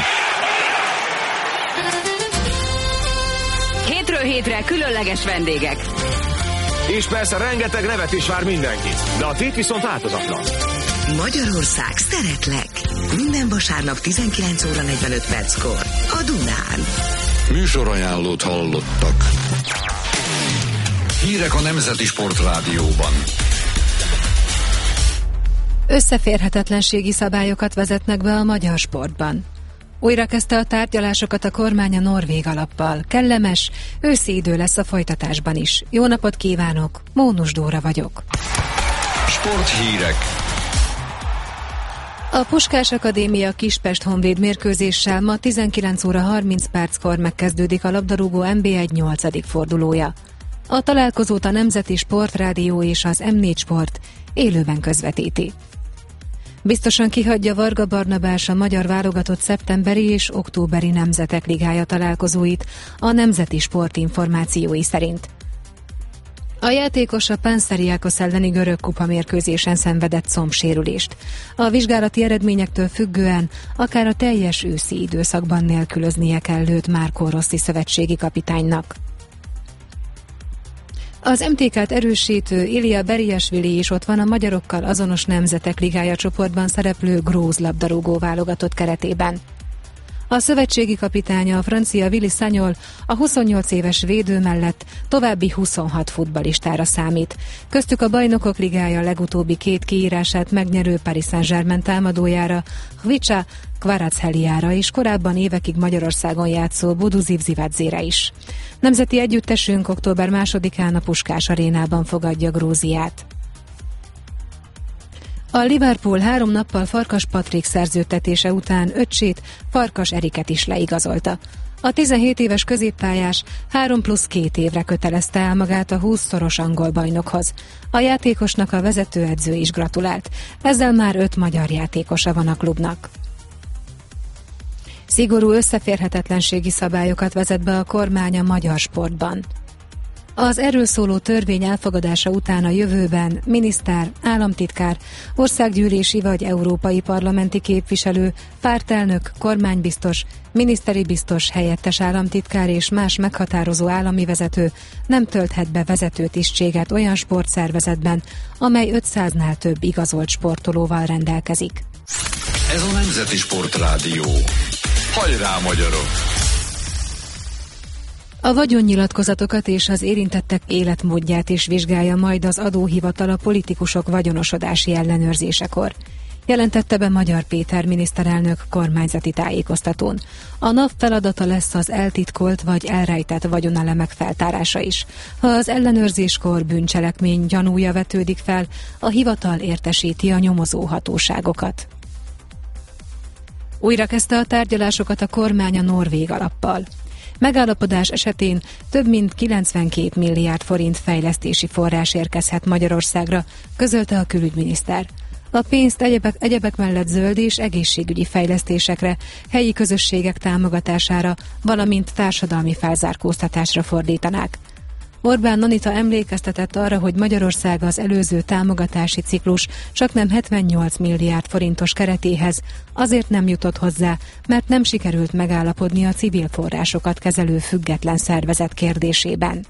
Hétről hétre különleges vendégek. És persze rengeteg nevet is vár mindenkit, de a tét viszont változatlan. Magyarország, szeretlek! Minden vasárnap tizenkilenc óra negyvenöt perckor a Dunán. Műsorajánlót hallottak. Hírek a Nemzeti Sport Rádióban. Összeférhetetlenségi szabályokat vezetnek be a magyar sportban. Újra kezdte a tárgyalásokat a kormány a norvég alappal. Kellemes, őszi idő lesz a folytatásban is. Jó napot kívánok, Mónus Dóra vagyok. Sporthírek. A Puskás Akadémia Kispest Honvéd mérkőzéssel ma tizenkilenc óra harminc perckor megkezdődik a labdarúgó en bé egy nyolcadik fordulója. A találkozót a Nemzeti Sportrádió és az em négy Sport élőben közvetíti. Biztosan kihagyja Varga Barnabás a magyar válogatott szeptemberi és októberi Nemzetek Ligája találkozóit a Nemzeti Sport információi szerint. A játékos a Panszeriákos elleni görög kupa mérkőzésen szenvedett combsérülést. A vizsgálati eredményektől függően akár a teljes őszi időszakban nélkülöznie kell őt Márkó Rossi szövetségi kapitánynak. Az em té ká-t erősítő Ilya Beriasvili is ott van a magyarokkal azonos Nemzetek Ligája csoportban szereplő grúz labdarúgó válogatott keretében. A szövetségi kapitánya, a francia Willy Sagnol a huszonnyolc éves védő mellett további huszonhat futballistára számít. Köztük a Bajnokok Ligája legutóbbi két kiírását megnyerő Paris Saint-Germain támadójára, Hvica Kvaratskhelia-ra és korábban évekig Magyarországon játszó Bodu Zivzivadzére is. Nemzeti együttesünk október másodikán a Puskás arénában fogadja Grúziát. A Liverpool három nappal Farkas Patrik szerződtetése után öccsét, Farkas Eriket is leigazolta. A tizenhét éves középpályás három plusz két évre kötelezte el magát a húszszoros angol bajnokhoz. A játékosnak a vezetőedző is gratulált. Ezzel már öt magyar játékosa van a klubnak. Szigorú összeférhetetlenségi szabályokat vezet be a kormány a magyar sportban. Az erről szóló törvény elfogadása után a jövőben miniszter, államtitkár, országgyűlési vagy európai parlamenti képviselő, pártelnök, kormánybiztos, miniszteri biztos, helyettes államtitkár és más meghatározó állami vezető nem tölthet be vezető tisztséget olyan sportszervezetben, amely ötszáznál több igazolt sportolóval rendelkezik. Ez a Nemzeti Sport Rádió. Hajrá, magyarok! A vagyonnyilatkozatokat és az érintettek életmódját is vizsgálja majd az adóhivatal a politikusok vagyonosodási ellenőrzésekor. Jelentette be Magyar Péter miniszterelnök kormányzati tájékoztatón. A NAV feladata lesz az eltitkolt vagy elrejtett vagyonelemek feltárása is. Ha az ellenőrzéskor bűncselekmény gyanúja vetődik fel, a hivatal értesíti a nyomozó hatóságokat. Újra kezdte a tárgyalásokat a kormány a norvég alappal. Megállapodás esetén több mint kilencvenkét milliárd forint fejlesztési forrás érkezhet Magyarországra, közölte a külügyminiszter. A pénzt egyebek, egyebek mellett zöld és egészségügyi fejlesztésekre, helyi közösségek támogatására, valamint társadalmi felzárkóztatásra fordítanák. Orbán Anita emlékeztetett arra, hogy Magyarország az előző támogatási ciklus csaknem hetvennyolc milliárd forintos keretéhez azért nem jutott hozzá, mert nem sikerült megállapodni a civil forrásokat kezelő független szervezet kérdésében.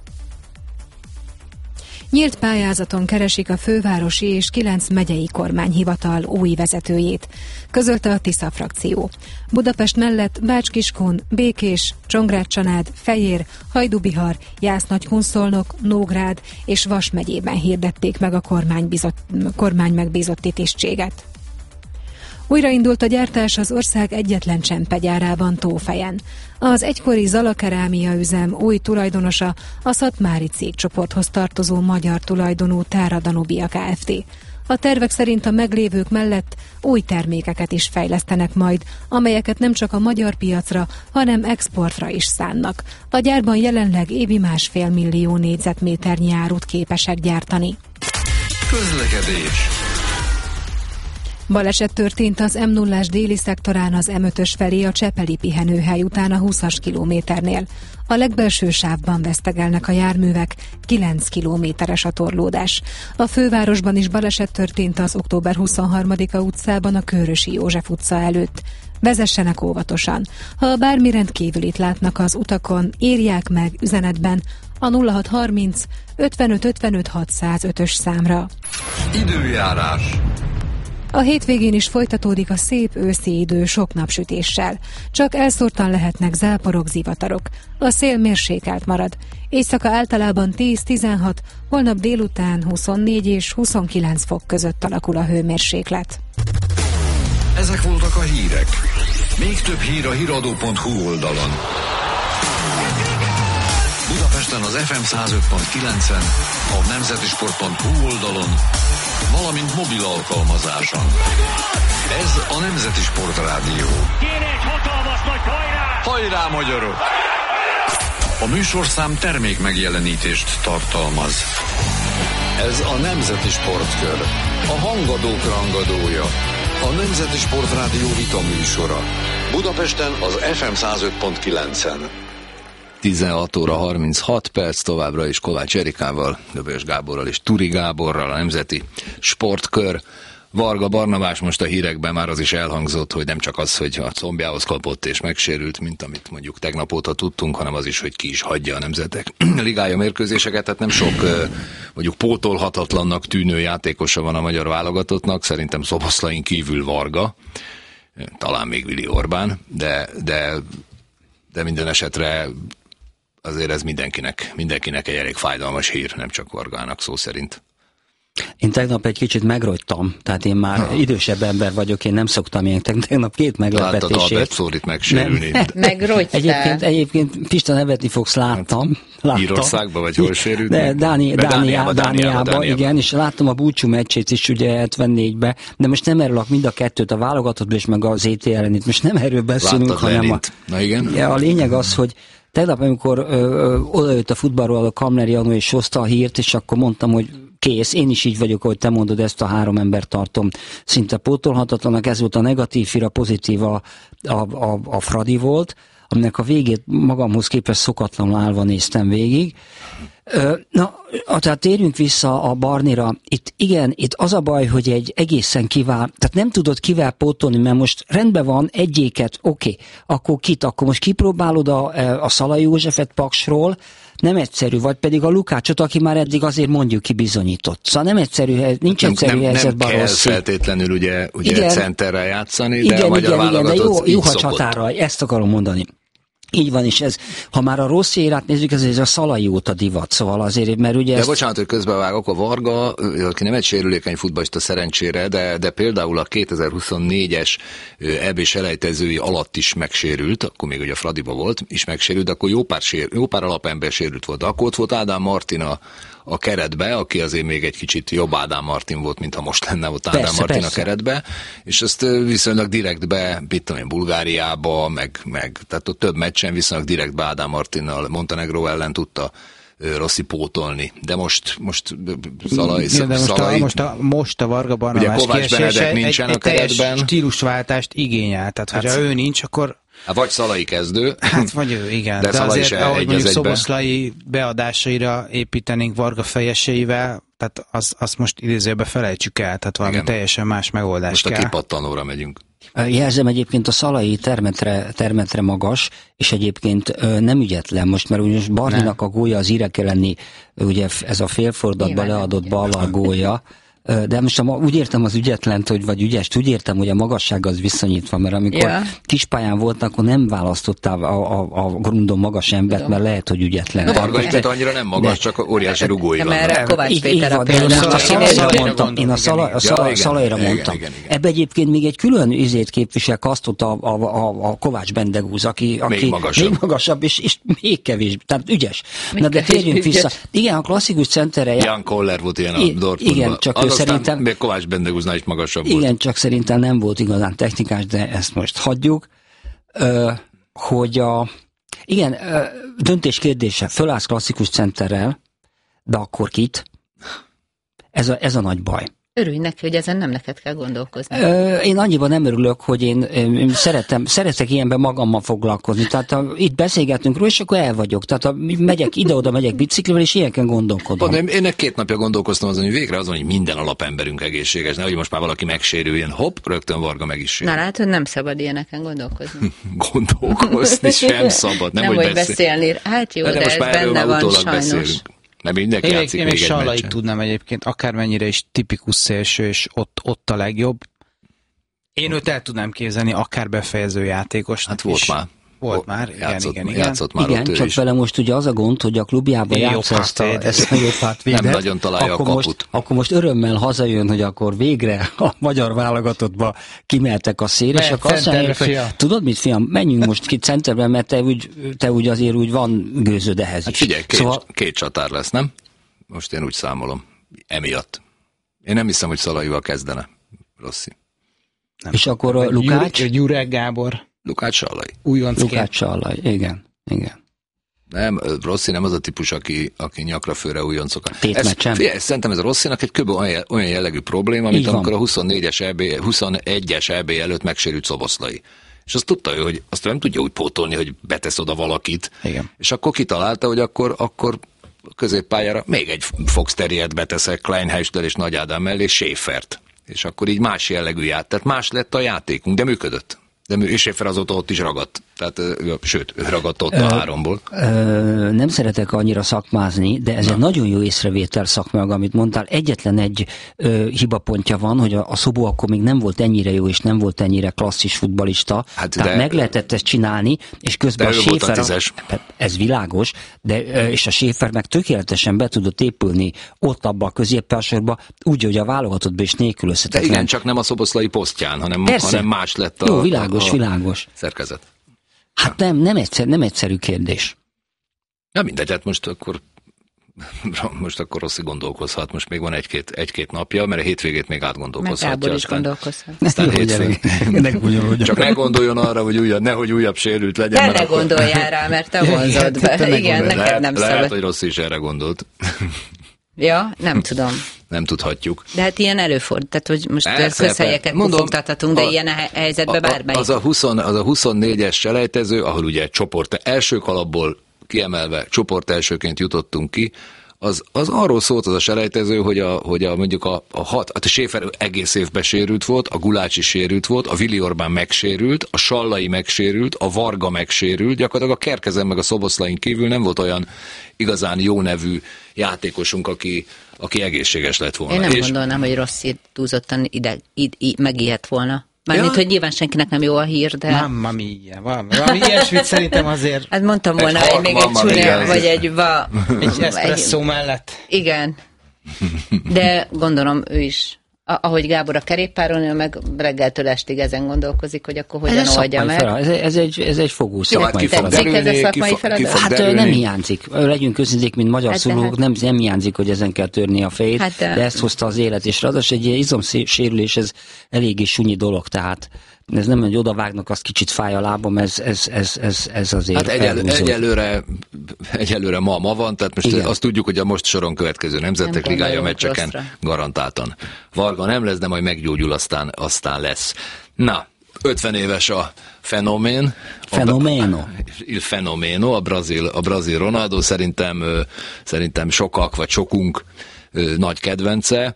Nyílt pályázaton keresik a fővárosi és kilenc megyei kormányhivatal új vezetőjét, közölte a Tisza frakció. Budapest mellett Bács-Kiskun, Békés, Csongrád-Csanád, Fejér, Hajdú-Bihar, Jász-Nagykun-Szolnok, Nógrád és Vas megyében hirdették meg a kormány megbízotti tisztséget. Újraindult a gyártás az ország egyetlen csemppegyárában, Tófejen. Az egykori Zala Kerámia üzem új tulajdonosa a Szatmári cégcsoporthoz tartozó magyar tulajdonú Tára Danubia Kft. A tervek szerint a meglévők mellett új termékeket is fejlesztenek majd, amelyeket nem csak a magyar piacra, hanem exportra is szánnak. A gyárban jelenleg évi másfél millió négyzetméternyi árut képesek gyártani. Közlekedés. Baleset történt az em nullás déli szektorán az em ötös felé a Csepeli pihenőhely után a húszas kilométernél. A legbelső sávban vesztegelnek a járművek, kilenc kilométeres a torlódás. A fővárosban is baleset történt az október huszonharmadika utcában a Kőrösi József utca előtt. Vezessenek óvatosan. Ha bármi rendkívülit látnak az utakon, írják meg üzenetben a nulla hat harminc ötvenöt ötvenöt hatszázötös számra. Időjárás. A hétvégén is folytatódik a szép őszi idő sok napsütéssel. Csak elszórtan lehetnek záporok, zivatarok. A szél mérsékelt marad. Éjszaka általában tíz-tizenhat, holnap délután huszonnégy és huszonkilenc fok között alakul a hőmérséklet. Ezek voltak a hírek. Még több hír a híradó pont hu oldalon. Budapesten az ef em száz öt pont kilencen, a nemzetisport pont hu oldalon, valamint mobil alkalmazáson. Ez a Nemzeti Sport Rádió. Kéne egy hatalmas nagy hajrá! Hajrá, magyarok! A műsorszám termék megjelenítést tartalmaz. Ez a Nemzeti Sportkör. A hangadók rangadója. A Nemzeti Sport Rádió vita műsora. Budapesten az ef em száz öt pont kilencen. tizenhat óra harminchat perc, továbbra is Kovács Erikával, Göbölyös Gáborral és Turi Gáborral, a Nemzeti Sportkör. Varga Barnabás most a hírekben már az is elhangzott, hogy nem csak az, hogy a combjához kapott és megsérült, mint amit mondjuk tegnap óta tudtunk, hanem az is, hogy ki is hagyja a Nemzetek Ligája mérkőzéseket, tehát nem sok mondjuk pótolhatatlannak tűnő játékosa van a magyar válogatottnak, szerintem Szoboszlain kívül Varga, talán még Vili Orbán, de, de, de minden esetre azért ez mindenkinek, mindenkinek egy elég fájdalmas hír, nem csak Vargának szó szerint. Én tegnap egy kicsit megrogytam, tehát én már ha. idősebb ember vagyok, én nem szoktam ilyen, tegnap két meglepetésért. Láttad Albert Szórit megsérülni. Megrogytál. Egyébként, egyébként Pista nevetni fogsz, láttam. láttam. Írországban vagy hol sérült? De Dáni, Dániába, Dániába, Dániába, Dániába, igen, és láttam a búcsú meccsét is ugye hetvennégybe, de most nem erről mind a kettőt, a válogatottból és meg az é té ellenét, most nem erről beszélünk, Láttad hanem Lenint. a... Na igen. Ja, a lényeg az, hogy tegnap, amikor odajött a futballról a Kamler Janó és hozta a hírt, és akkor mondtam, hogy kész, én is így vagyok, ahogy te mondod, ezt a három embert tartom szinte pótolhatatlanak, ez volt a negatív hír, a pozitív a, a, a, a Fradi volt, aminek a végét magamhoz képest szokatlanul állva néztem végig. Na, tehát térjünk vissza a Barnira. Itt igen, itt az a baj, hogy egy egészen kivál, tehát nem tudod kivel pótolni, mert most rendben van, egyéket, oké, okay, akkor kit, akkor most kipróbálod a, a Szalai Józsefet Paksról, nem egyszerű, vagy pedig a Lukácsot, aki már eddig azért mondjuk ki bizonyított. Szóval nem egyszerű, nincs nem, egyszerű nem, helyzetben nem kell rossz. feltétlenül ugye, ugye centerrel játszani, igen, de a magyar igen, igen, de jó, jó hacshatára, ezt akarom mondani. Így van, és ez, ha már a rossz érát nézzük, ez, ez a Szalai óta divat, szóval azért, mert ugye... De ezt... bocsánat, hogy közbevágok, a Varga, aki nem egy sérülékeny futballista szerencsére, de, de például a kétezer-huszonnégyes é bé selejtezői alatt is megsérült, akkor még ugye a Fradiba volt, is megsérült, de akkor jó pár, sér, jó pár alapember sérült volt. Akkor ott volt Ádám Martin a, a keretbe, aki azért még egy kicsit jobb Ádám Martin volt, mint ha most lenne ott Ádám persze, Martin persze. a keretbe, és ezt viszonylag direktbe, mit tudom én, Bulgáriába, meg, meg tehát ott több meccsen viszonylag direktbe Ádám Martinnal Montenegró ellen tudta Rossi pótolni. De most, most Szalai... Ja, de most, Szalai, a, most, a, most a Varga Barnabás kiesése nincsen egy, egy teljes stílusváltást igényel. Tehát, hát, hogyha ő nincs, akkor... Hát vagy Szalai kezdő. Hát vagy ő, igen. De, de azért, ahogy egy mondjuk Szoboszlai beadásaira építenénk Varga fejeseivel, tehát azt az most idézőbe felejtsük el, tehát valami igen. teljesen más megoldás most kell. Most a kipattanóra megyünk. Jelzem egyébként a Szalai termetre, termetre magas, és egyébként nem ügyetlen most, mert ugye Barninak a gólya az Irek elleni, ugye ez a félfordatba leadott ballal gólya, de most úgy értem az ügyetlent, hogy vagy ügyest, úgy értem, hogy a magasság az viszonyítva, mert amikor ja. kispályán volt, akkor nem választottál a, a, a grundon magas embert, mert lehet, hogy ügyetlen. A Varga egyet annyira nem magas, de, csak óriási rugói van. Mert Kovács Péter a Én a Szalaira mondtam. Ebbe egyébként még egy külön izét képvisel kasztot a, a, a, a Kovács Bendegúz, aki, aki még magasabb, még magasabb és, és még kevés, tehát ügyes. Na de térjünk vissza. Igen, a klasszikus centerre... Jan Koller volt ilyen a Dortmundban. Igen, csak szerintem, még Kovács Bendegúznál is magasabb igen, volt. Igen, csak szerintem nem volt igazán technikás, de ezt most hagyjuk. Ö, hogy a... Igen, ö, döntés kérdése. Fölállsz klasszikus centerrel, de akkor kit? Ez a, ez a nagy baj. Örülj neki, hogy ezen nem neked kell gondolkozni. Ö, én annyiban nem örülök, hogy én, én szeretem, szeretek ilyenben magammal foglalkozni. Tehát a, itt beszélgetünk róla, és akkor el vagyok. Tehát a, megyek ide-oda, megyek biciklivel, és ilyenken gondolkodom. Én, én két napja gondolkoztam azon, hogy végre azon, hogy minden alapemberünk egészséges. Nehogy most már valaki megsérüljön, hopp, rögtön Varga meg is sérül. Na látod, nem szabad ilyeneken gondolkozni. Gondolkozni sem szabad. Nem, nem hogy hogy beszélni. Hát jó, de, de ez benne van sajnos. Beszélünk. Nem mindenki én játszik még, még még egy Sallait tudnám egyébként, akármennyire is tipikus szélső, és ott, ott a legjobb. Én őt el tudnám képzelni, akár befejező játékos. Hát volt is. már. Volt már, igen, játszott, igen, igen. Játszott már igen, ott csak is. vele most ugye az a gond, hogy a klubjában játsza ezt a, ezt a jobb hátvédet. Nem nagyon találja akkor a kaput. Most, akkor most örömmel hazajön, hogy akkor végre a magyar válogatottba kimeltek a szél, és akkor azt mondják, hogy tudod mit, fiam, menjünk most ki centerbe, mert te úgy, te úgy azért úgy van gőzöd ehhez hát is. Figyelj, két, szóval... két csatár lesz, nem? Most én úgy számolom. Emiatt. Én nem hiszem, hogy Szalaival kezdene. Rossi. Nem. És akkor a Lukács? Gyurek Gábor. Lukács Sallai. Újoncként. Lukács Sallai, igen. igen. Nem, Rossi nem az a típus, aki, aki nyakra főre újoncokat. Tétmeccsen. Figyelj, szerintem ez a Rossinak egy kb. olyan, olyan jellegű probléma, mint amikor a huszonnégyes é bé, huszonegyes é bé előtt megsérült Szoboszlai. És azt tudta ő, hogy azt nem tudja úgy pótolni, hogy betesz oda valakit. Igen. És akkor kitalálta, hogy akkor, akkor középpályára még egy Fox Terriert beteszek Kleinheisler és Nagy Ádám mellé, Schäfert. És akkor így más jellegű játék. Tehát más lett a játékunk, de működött. De mű, és Schäfer azóta ott is ragadt. Tehát, ö, sőt, ő ragadt ott ö, a háromból. Ö, nem szeretek annyira szakmázni, de ez Na. egy nagyon jó észrevétel szakmag, amit mondtál. Egyetlen egy ö, hibapontja van, hogy a, a Szobó akkor még nem volt ennyire jó, és nem volt ennyire klasszis futballista. Hát tehát de, meg lehetett ezt csinálni, és közben a Schäfer, ez világos, de, és a Schäfer meg tökéletesen be tudott épülni ott abba a középpelsorba, úgy, hogy a válogatottban is nélkülözhetetlen. De igen, csak nem a Szoboszlai posztján, hanem, hanem más lett a, jó, világos, a, a világos. szerkezet. Hát nem, nem, egyszer, nem egyszerű kérdés. Ja, mindegy, hát most akkor most akkor Rossi gondolkozhat, most még van egy-két, egy-két napja, mert a hétvégét még átgondolkozhatja. Meg Gábor is gondolkozhat. Aztán hétvégén. Csak ne gondoljon arra, hogy újabb, nehogy újabb sérült legyen. De ne akkor... gondoljál rá, mert te vonzod be. Te igen, neked lehet, nem szabad. Lehet, hogy Rossi is erre gondolt. Ja, nem tudom. Nem tudhatjuk. De hát ilyen előfordul, tehát hogy most persze, közhelyeket pufogtathatunk, de a, ilyen helyzetben bármelyik. Az a, húsz, az a huszonnégyes selejtező, ahol ugye csoport első kalapból kiemelve csoport elsőként jutottunk ki, az, az arról szólt az a selejtező, hogy, a, hogy a, mondjuk a, a hat, a Schäfer egész évben sérült volt, a Gulács is sérült volt, a Vili Orbán megsérült, a Sallai megsérült, a Varga megsérült, gyakorlatilag a Kerkezen meg a Szoboszlain kívül nem volt olyan igazán jó nevű játékosunk, aki, aki egészséges lett volna. Én nem és... gondolnám, hogy Rossi túlzottan ide, ide, ide megijedt volna. Mármint, ja. hogy nyilván senkinek nem jó a hír, de... Mamma mia, valami, valami ilyesmit szerintem azért... Hát mondtam volna, hogy még egy csúnya, vagy egy... Va, egy eszpresszó egy, mellett. Igen. De gondolom ő is, ahogy Gábor a kerékpáron, ő meg reggeltől estig ezen gondolkozik, hogy akkor hogyan oldja meg. Ez, ez, egy, ez egy fogó szakmai feladat. Tetszik ez a szakmai feladat? Hát derülni. Nem hiányzik. Legyünk őszinték, mint magyar hát szülők, nem, nem hiányzik, hogy ezen kell törni a fejét, hát de... de ezt hozta az élet, és ráadásul egy izomsérülés, ez eléggé sunyi dolog, tehát ez nem, hogy odavágnak, az kicsit fáj a lábam, ez, ez, ez, ez, ez azért hát egyel, egyelőre, egyelőre ma, ma van, tehát most igen. Azt tudjuk, hogy a most soron következő Nemzetek Ligája meccseken rosszra. Garantáltan Varga nem lesz, de majd meggyógyul, aztán, aztán lesz. Na, ötven éves a fenomén. Fenomeno. A, il fenomeno, a brazil, a brazil Ronaldo, szerintem, szerintem sokak, vagy sokunk nagy kedvence.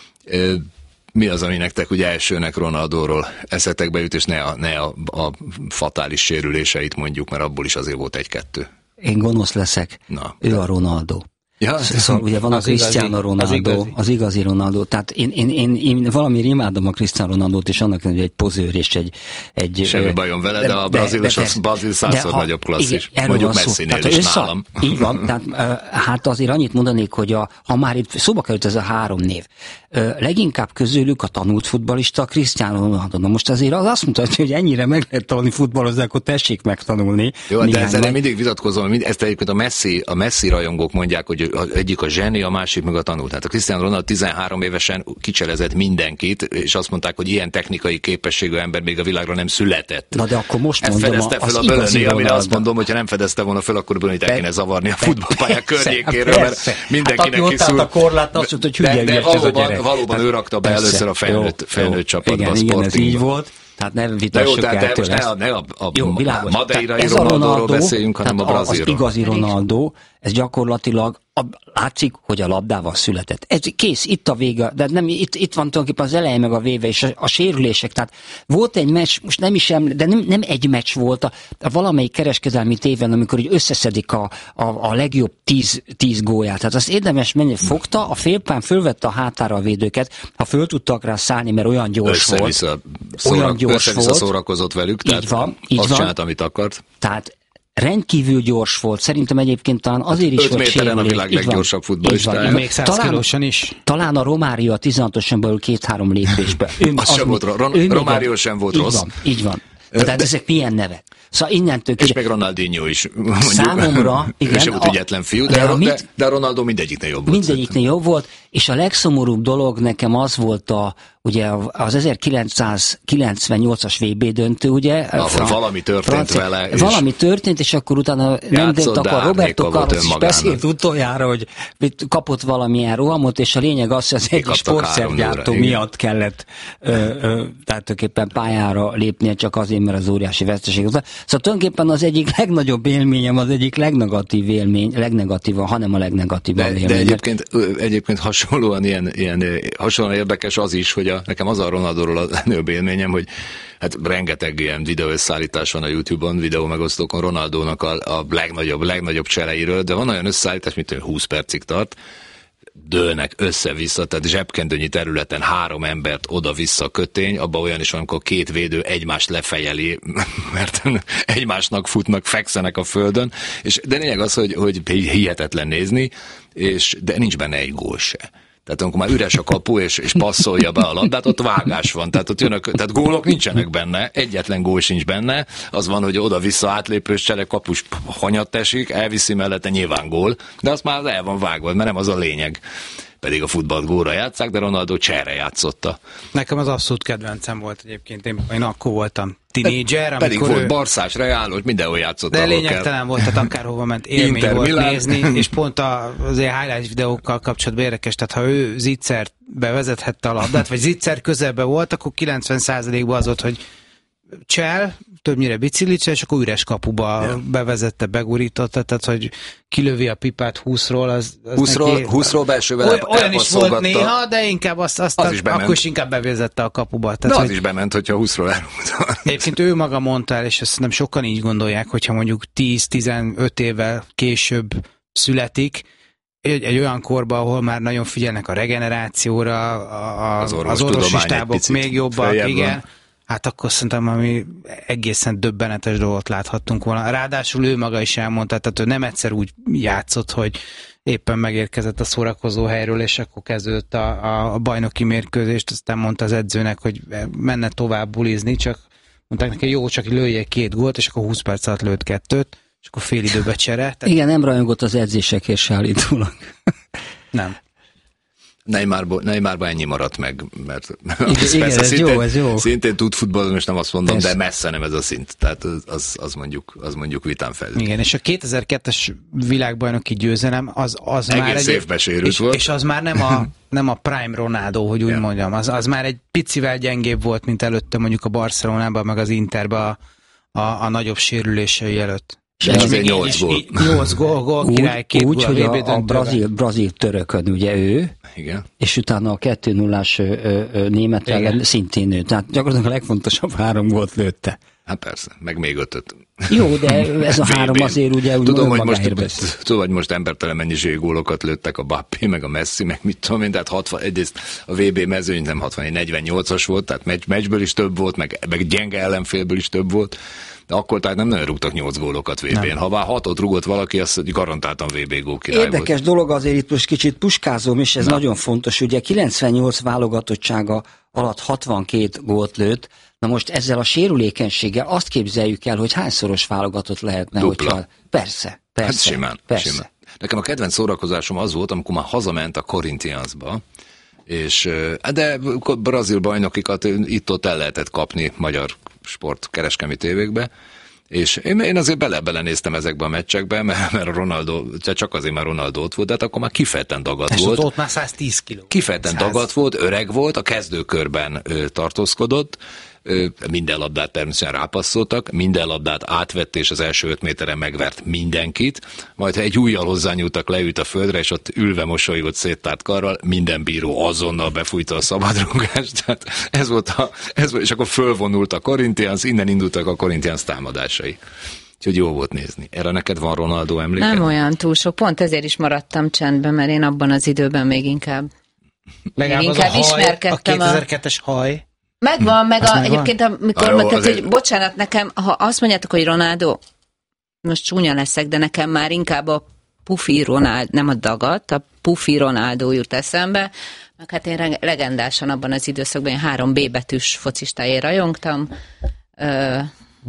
Mi az, ami nektek ugye elsőnek Ronaldóról eszetekbe jut, és ne a, ne a, a fatális sérüléseit mondjuk, mert abból is azért volt egy-kettő. Én gonosz leszek. Na, ő de... a Ronaldo. Ja, szóval ugye van a Cristiano Ronaldo, az igazi. az igazi Ronaldo, tehát én, én, én, én valami imádom a Cristiano Ronaldót, és annak, hogy egy pozőr és egy... egy semmi bajom vele, de a brazil és a brazil százszor nagyobb klasszis. Mondjuk Messinél is nálam. Így van, tehát hát azért annyit mondanék, hogy a, ha már itt szóba került ez a három név, leginkább közülük a tanult futballista a Cristiano Ronaldo. Na most azért az azt mutatja, hogy ennyire meg lehet tanulni futballozni, akkor tessék megtanulni. Jó, de ezzel én mindig vitatkozom, ezt egyébként a Messi, a Messi rajongók mondják, hogy egyik a zseni, a másik meg a tanult. Tehát a Cristiano Ronaldo tizenhárom évesen kicselezett mindenkit, és azt mondták, hogy ilyen technikai képességű ember még a világra nem született. Na de akkor most ezt mondom, fedezte fel a Bölöni, amire azt mondom, hogy ha nem fedezte volna fel, akkor Bölönit el kéne zavarni a futballpályák környékéről, mert mindenkinek hát, kiszúr. a korlát azt mondta, hogy hülye, de, de valóban, valóban ő rakta be először a felnőtt, felnőtt csapatba igen, a Sportingba. Igen, ez így volt. Tehát ne vitassuk el tőle. De most ne a, a, a madeirai Ronaldóról beszéljünk, hanem a brazilról. Az igazi Ronaldo, ez gyakorlatilag a, látszik, hogy a labdával született. Ez kész, itt a vége, de nem, itt, itt van tulajdonképpen az eleje meg a véve, és a, a sérülések. Tehát volt egy meccs, most nem is eml, de nem, nem egy meccs volt, a, a valamelyik kereskedelmi téven, amikor így összeszedik a, a, a legjobb tíz, tíz gólját. Tehát azt érdemes menni, fogta, a félpán fölvette a hátára a védőket, ha föl tudtak rá szállni, mert olyan gyors össze-vissza volt. Szórak, olyan gyors össze-vissza volt. Szórakozott velük, tehát így van, így azt van. Csinált, amit akart. Tehát rendkívül gyors volt. Szerintem egyébként talán azért is volt sérülés. öt méteren a világ leggyorsabb futballistája. Még száz kilósan is. Talán a Romário a tizenhatosan belül két-három lépésbe. Ő, az, az sem volt, Ron, Romário sem volt így rossz. Van, így van. Tehát de, ezek milyen nevek? Szóval innentől... És meg Ronaldinho is. Mondjuk, számomra, igen. Ő sem volt ügyetlen fiú, de, de, de, de Ronaldo mindegyiknél jobb volt. Mindegyiknél jobb volt, és a legszomorúbb dolog nekem az volt a, ugye az ezerkilencszázkilencvennyolcas vé bé döntő, ugye? Ahol Fran- valami történt Francia, vele. Valami történt, és akkor utána nem dönt, akkor Roberto Carlos is beszélt utoljára, hogy kapott valamilyen rohamot, és a lényeg az, hogy az egyik sportszergyártó miatt kellett ö, ö, tehát tulajdonképpen pályára lépnie csak azért, mert az óriási veszteség. Szóval tulajdonképpen az egyik legnagyobb élményem, az egyik legnegatív élmény, legnegatívan, hanem a legnegatívabb de, élmény. De egyébként, egyébként hasonlóan ilyen, ilyen hasonlóan érdekes az is, hogy a, nekem az a Ronaldóról a legnagyobb élményem, hogy hát rengeteg ilyen videó összeállítás van a YouTube-on, videó megosztókon Ronaldónak a, a legnagyobb, legnagyobb cseleiről, de van olyan összeállítás, mint húsz percig tart, dőlnek össze-vissza, tehát zsebkendőnyi területen három embert oda-vissza kötény, abban olyan is van, amikor két védő egymást lefejeli, mert egymásnak futnak, fekszenek a földön, és de lényeg az, hogy, hogy hihetetlen nézni, és, de nincs benne egy gól se. Tehát amikor már üres a kapu, és, és passzolja be a labdát, ott vágás van. Tehát ott jönnek, tehát gólok nincsenek benne, egyetlen gól sincs benne. Az van, hogy oda-vissza átlépős csele, kapus hanyat esik, elviszi mellette, nyilván gól, de azt már el van vágva, mert nem az a lényeg. Pedig a futballt gólra játsszák, de Ronaldo cserre játszotta. Nekem az abszolút kedvencem volt egyébként, én, én akkor voltam tinédzser, amikor pedig volt ő... Barszás, Reálos, mindenhol játszott. De lényegtelen volt, tehát akárhova ment, élmény Inter, volt Milán. Nézni, és pont az ilyen highlight videókkal kapcsolatban érdekes, tehát ha ő Zitzert bevezethette a labdát, vagy Zitzer közelben volt, akkor kilencven százalékban az volt, hogy csel, többnyire biciklicsel, és akkor üres kapuba yeah. bevezette, begurította, tehát hogy kilövi a pipát húszról, az, az húszról, neki... húszról belsővel Oly, olyan is volt néha, de inkább azt, azt az a, akkor is inkább bevezette a kapuba. Tehát, de az hogy, is bement, hogyha húszról elmúlt. Egyébként ő maga mondta el, és ezt nem sokan így gondolják, hogyha mondjuk tíz-tizenöt évvel később születik, egy, egy olyan korban, ahol már nagyon figyelnek a regenerációra, a, az, az orvosi stábok még jobbak, igen. Van. Hát akkor szerintem ami egészen döbbenetes dolgot láthattunk volna. Ráadásul ő maga is elmondta, tehát ő nem egyszer úgy játszott, hogy éppen megérkezett a szórakozó helyről, és akkor kezdődött a, a bajnoki mérkőzést, aztán mondta az edzőnek, hogy menne tovább bulizni, csak mondták neki, jó, csak lője két gólt, és akkor húsz perc alatt lőtt kettőt, és akkor fél időbe csere. Tehát... Igen, nem rajongott az edzésekért se állítólag. Nem. Neymarból, Neymarban ennyi maradt meg, mert igen, ez, igen, ez szintén, jó, ez jó. Szintén tud futballozni, most nem azt mondom, persze. de messze nem ez a szint. Tehát az, az, mondjuk, az mondjuk vitán felül. Igen, és a kétezer-kettes világbajnoki győzelem az, az egész már egy... évben sérült és, volt. És az már nem a, nem a prime Ronaldo, hogy úgy ja. mondjam, az, az már egy picivel gyengébb volt, mint előtte mondjuk a Barcelonában, meg az Interben a, a, a nagyobb sérülései előtt. És azért nyolc gól. nyolc gól, gól király, két úgy, gól hogy a, a, a brazil, brazil törökön ugye ő, igen. És utána a kettő nullás német ellen szintén ő. Tehát gyakorlatilag a legfontosabb három gólt lőtte. Hát persze, meg még ötöt. Jó, de ez a három azért ugye úgy tudom, hogy most, tudom, hogy most embertelen mennyiségű gólokat lőttek a Mbappé, meg a Messi, meg mit tudom én, tehát hatvan, egyrészt a vé bé mezőny nem hatvan, negyvennyolcas volt, tehát meccs, meccsből is több volt, meg, meg gyenge ellenfélből is több volt. De akkor tehát nem nagyon rúgtak nyolc gólokat vé bén. Ha már hatot rúgott valaki, az garantáltan vé bé gól király Érdekes volt. dolog azért itt most kicsit puskázom, és ez Na. nagyon fontos. Ugye kilencvennyolc válogatottsága alatt hatvankét gólt lőtt. Na most ezzel a sérülékenységgel azt képzeljük el, hogy hányszoros válogatott lehetne. Dupla. Hogyha... Persze, persze. Hát simán, persze. simán. Nekem a kedvenc szórakozásom az volt, amikor már hazament a Corinthiansba, és de brazil bajnokikat itt-ott el lehetett kapni magyar sport kereskedelmi tévékbe, és én, én azért bele-bele néztem ezekbe a meccsekbe, mert, mert a Ronaldo, csak azért már Ronaldo ott volt, de hát akkor már kifejezetten dagadt és volt. ott már száztíz kiló. Kifejezetten dagadt volt, öreg volt, a kezdőkörben ö, tartózkodott, ö, minden labdát természetesen rápasszoltak, minden labdát átvett, és az első öt méteren megvert mindenkit, majd ha egy ujjal hozzányúltak, leült a földre, és ott ülve mosolygott széttárt karral, minden bíró azonnal befújta a szabadrugást, tehát ez volt a, ez volt, és akkor fölvonult a Corinthians, innen indultak a Corinthians támadásai. Úgyhogy jó volt nézni. Erre neked van Ronaldo emléke? Nem olyan túl sok, pont ezért is maradtam csendben, mert én abban az időben még inkább, még inkább a ismerkedtem. A kétezer-kettes haj. Megvan, meg a, egyébként amikor mondtad, hogy egy... bocsánat, nekem, ha azt mondjátok, hogy Ronaldo, most csúnya leszek, de nekem már inkább a Pufi Ronaldo, nem a dagat, a Pufi Ronaldo jut eszembe, meg hát én legendásan abban az időszakban én három B betűs focistáért rajongtam. Ö,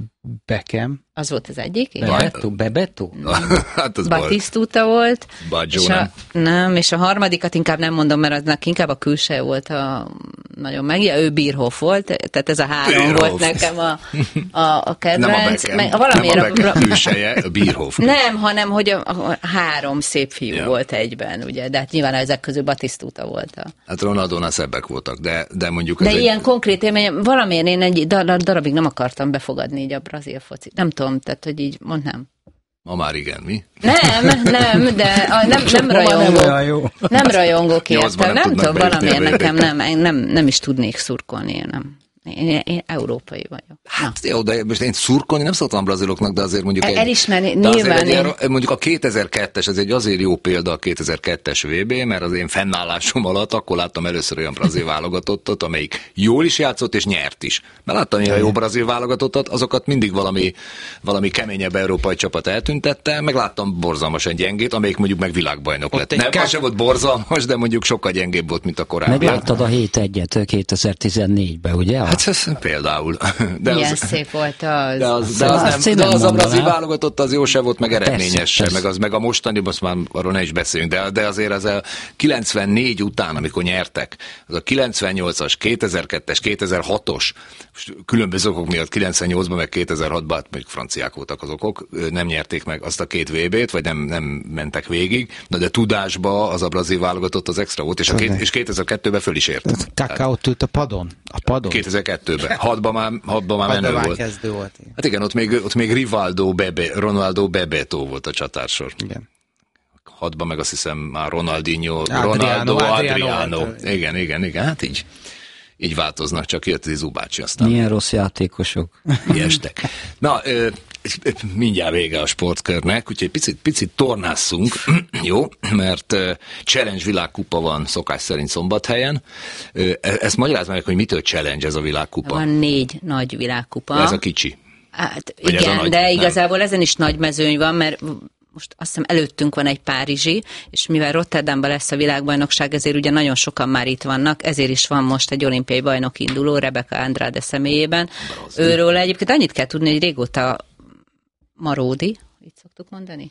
Beckham. Az volt az egyik. Bebeto? Bebeto? Hát az Batisztuta volt. Baggio, és a, nem, és a harmadikat inkább nem mondom, mert aznak inkább a külső volt a nagyon meg. Ő Bierhoff volt, tehát ez a három Bierhoff. Volt nekem a, a, a kedvenc. Nem a Beckham, meg, nem a Beckham külseje, a Bierhoff. Nem, hanem, hogy a, a három szép fiú ja. volt egyben, ugye, de hát nyilván ezek közül Batisztuta volt. A... Hát Ronaldónál szebbek voltak, de, de mondjuk... De ilyen egy... konkrét élmény, valamiért én egy darabig nem akartam befogadni így a brazil focit. Nem tudom, tehát, hogy így mondnám. Ma már igen, mi? Nem, nem, de a, nem, nem rajongok. Nem, nem rajongok érte. Nem, nem tudom, valamiért nekem nem, nem, nem is tudnék szurkolni, én nem. Én, én európai vagyok. Hát jó, de most én szurkolni nem szoktam braziloknak, de azért mondjuk egy... Elismerni, nyilván. Egy, én... Mondjuk a kétezer-kettes, ez egy azért jó példa a kétezer-kettes vé bé, mert az én fennállásom alatt akkor láttam először olyan brazil válogatottat, amelyik jól is játszott és nyert is. Mert láttam ilyen jó brazil válogatottat, azokat mindig valami, valami keményebb európai csapat eltüntette, meg láttam borzalmasan gyengét, amelyik mondjuk meg világbajnok lett. Nem, ká... az sem volt borzalmas, de mondjuk sokkal gyengébb volt, mint a korábbi. Megláttad a hét egyet kétezer-tizennégyben, ugye? Hát ez például. De milyen az, szép volt az. De az, de az, az, nem, de az a brazil válogatott, az jó se volt, meg eredményes se, meg, az, meg a mostani, most már arról ne is beszéljünk, de, de azért az a kilencvennégy után, amikor nyertek, az a kilencvennyolcas, kétezer-kettes, kétezer-hatos, különböző okok miatt kilencvennyolcban, meg kétezer-hatban, hát még franciák voltak az okok, nem nyerték meg azt a két vé bét, vagy nem, nem mentek végig, de, de tudásba az a brazil válogatott az extra volt, és, a két, és kétezer-kettőben föl is ért. Kaká ült a padon? A padon? kétezer-kettőben. Hatban már, hatban már menő már volt. kezdő volt. Igen. Hát igen, ott még, ott még Rivaldo, Bebe, Ronaldo, Bebeto volt a csatársor. Igen. Hatban meg azt hiszem már Ronaldinho, Adriano, Ronaldo, Adriano. Adriano. Igen, igen, igen, hát így. Így változnak, csak jött egy Zubácsi aztán. Milyen rossz játékosok. Ilyestek. Na, ö, mindjárt vége a sportkörnek, úgyhogy picit, picit tornásszunk, jó? Mert uh, Challenge világkupa van szokás szerint Szombathelyen. Uh, ezt magyarázd meg, hogy mitől Challenge ez a világkupa? Van négy nagy világkupa. De ez a kicsi. Hát vagy igen, nagy, de igazából nem. Ezen is nagy mezőny van, mert most azt hiszem előttünk van egy párizsi, és mivel Rotterdamban lesz a világbajnokság, ezért ugye nagyon sokan már itt vannak, ezért is van most egy olimpiai bajnok induló, Rebecca Andrade személyében. Őről egyébként annyit kell tudni, hogy régóta maródi, így szoktuk mondani,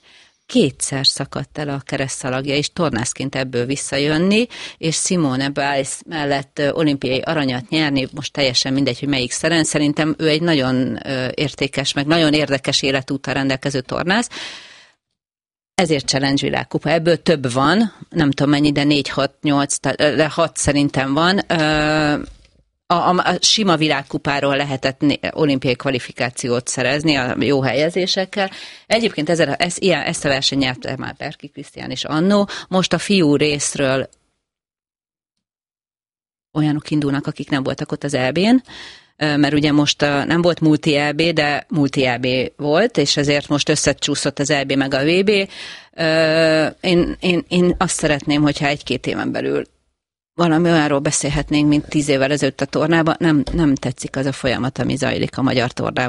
kétszer szakadt el a keresztszalagja, és tornászként ebből visszajönni, és Simone Biles mellett olimpiai aranyat nyerni, most teljesen mindegy, hogy melyik szeren, szerintem ő egy nagyon értékes, meg nagyon érdekes életúttal rendelkező tornász. Ezért Challenge világkupa. Ebből több van, nem tudom mennyi, de négy, hat, nyolc, de hat szerintem van. A, a, a sima világkupáról lehetett olimpiai kvalifikációt szerezni a jó helyezésekkel. Egyébként ezzel, ez, ilyen, ezt a versenyt nyerte már Berki Krisztián is annó. Most a fiú részről olyanok indulnak, akik nem voltak ott az é bén, mert ugye most nem volt multi é bé, de multi é bé volt, és ezért most összecsúszott az é bé meg a vé bé. Én, én, én azt szeretném, hogyha egy-két éven belül valami olyanról beszélhetnénk, mint tíz évvel ezelőtt a tornában. Nem, nem tetszik az a folyamat, ami zajlik a magyar tornában.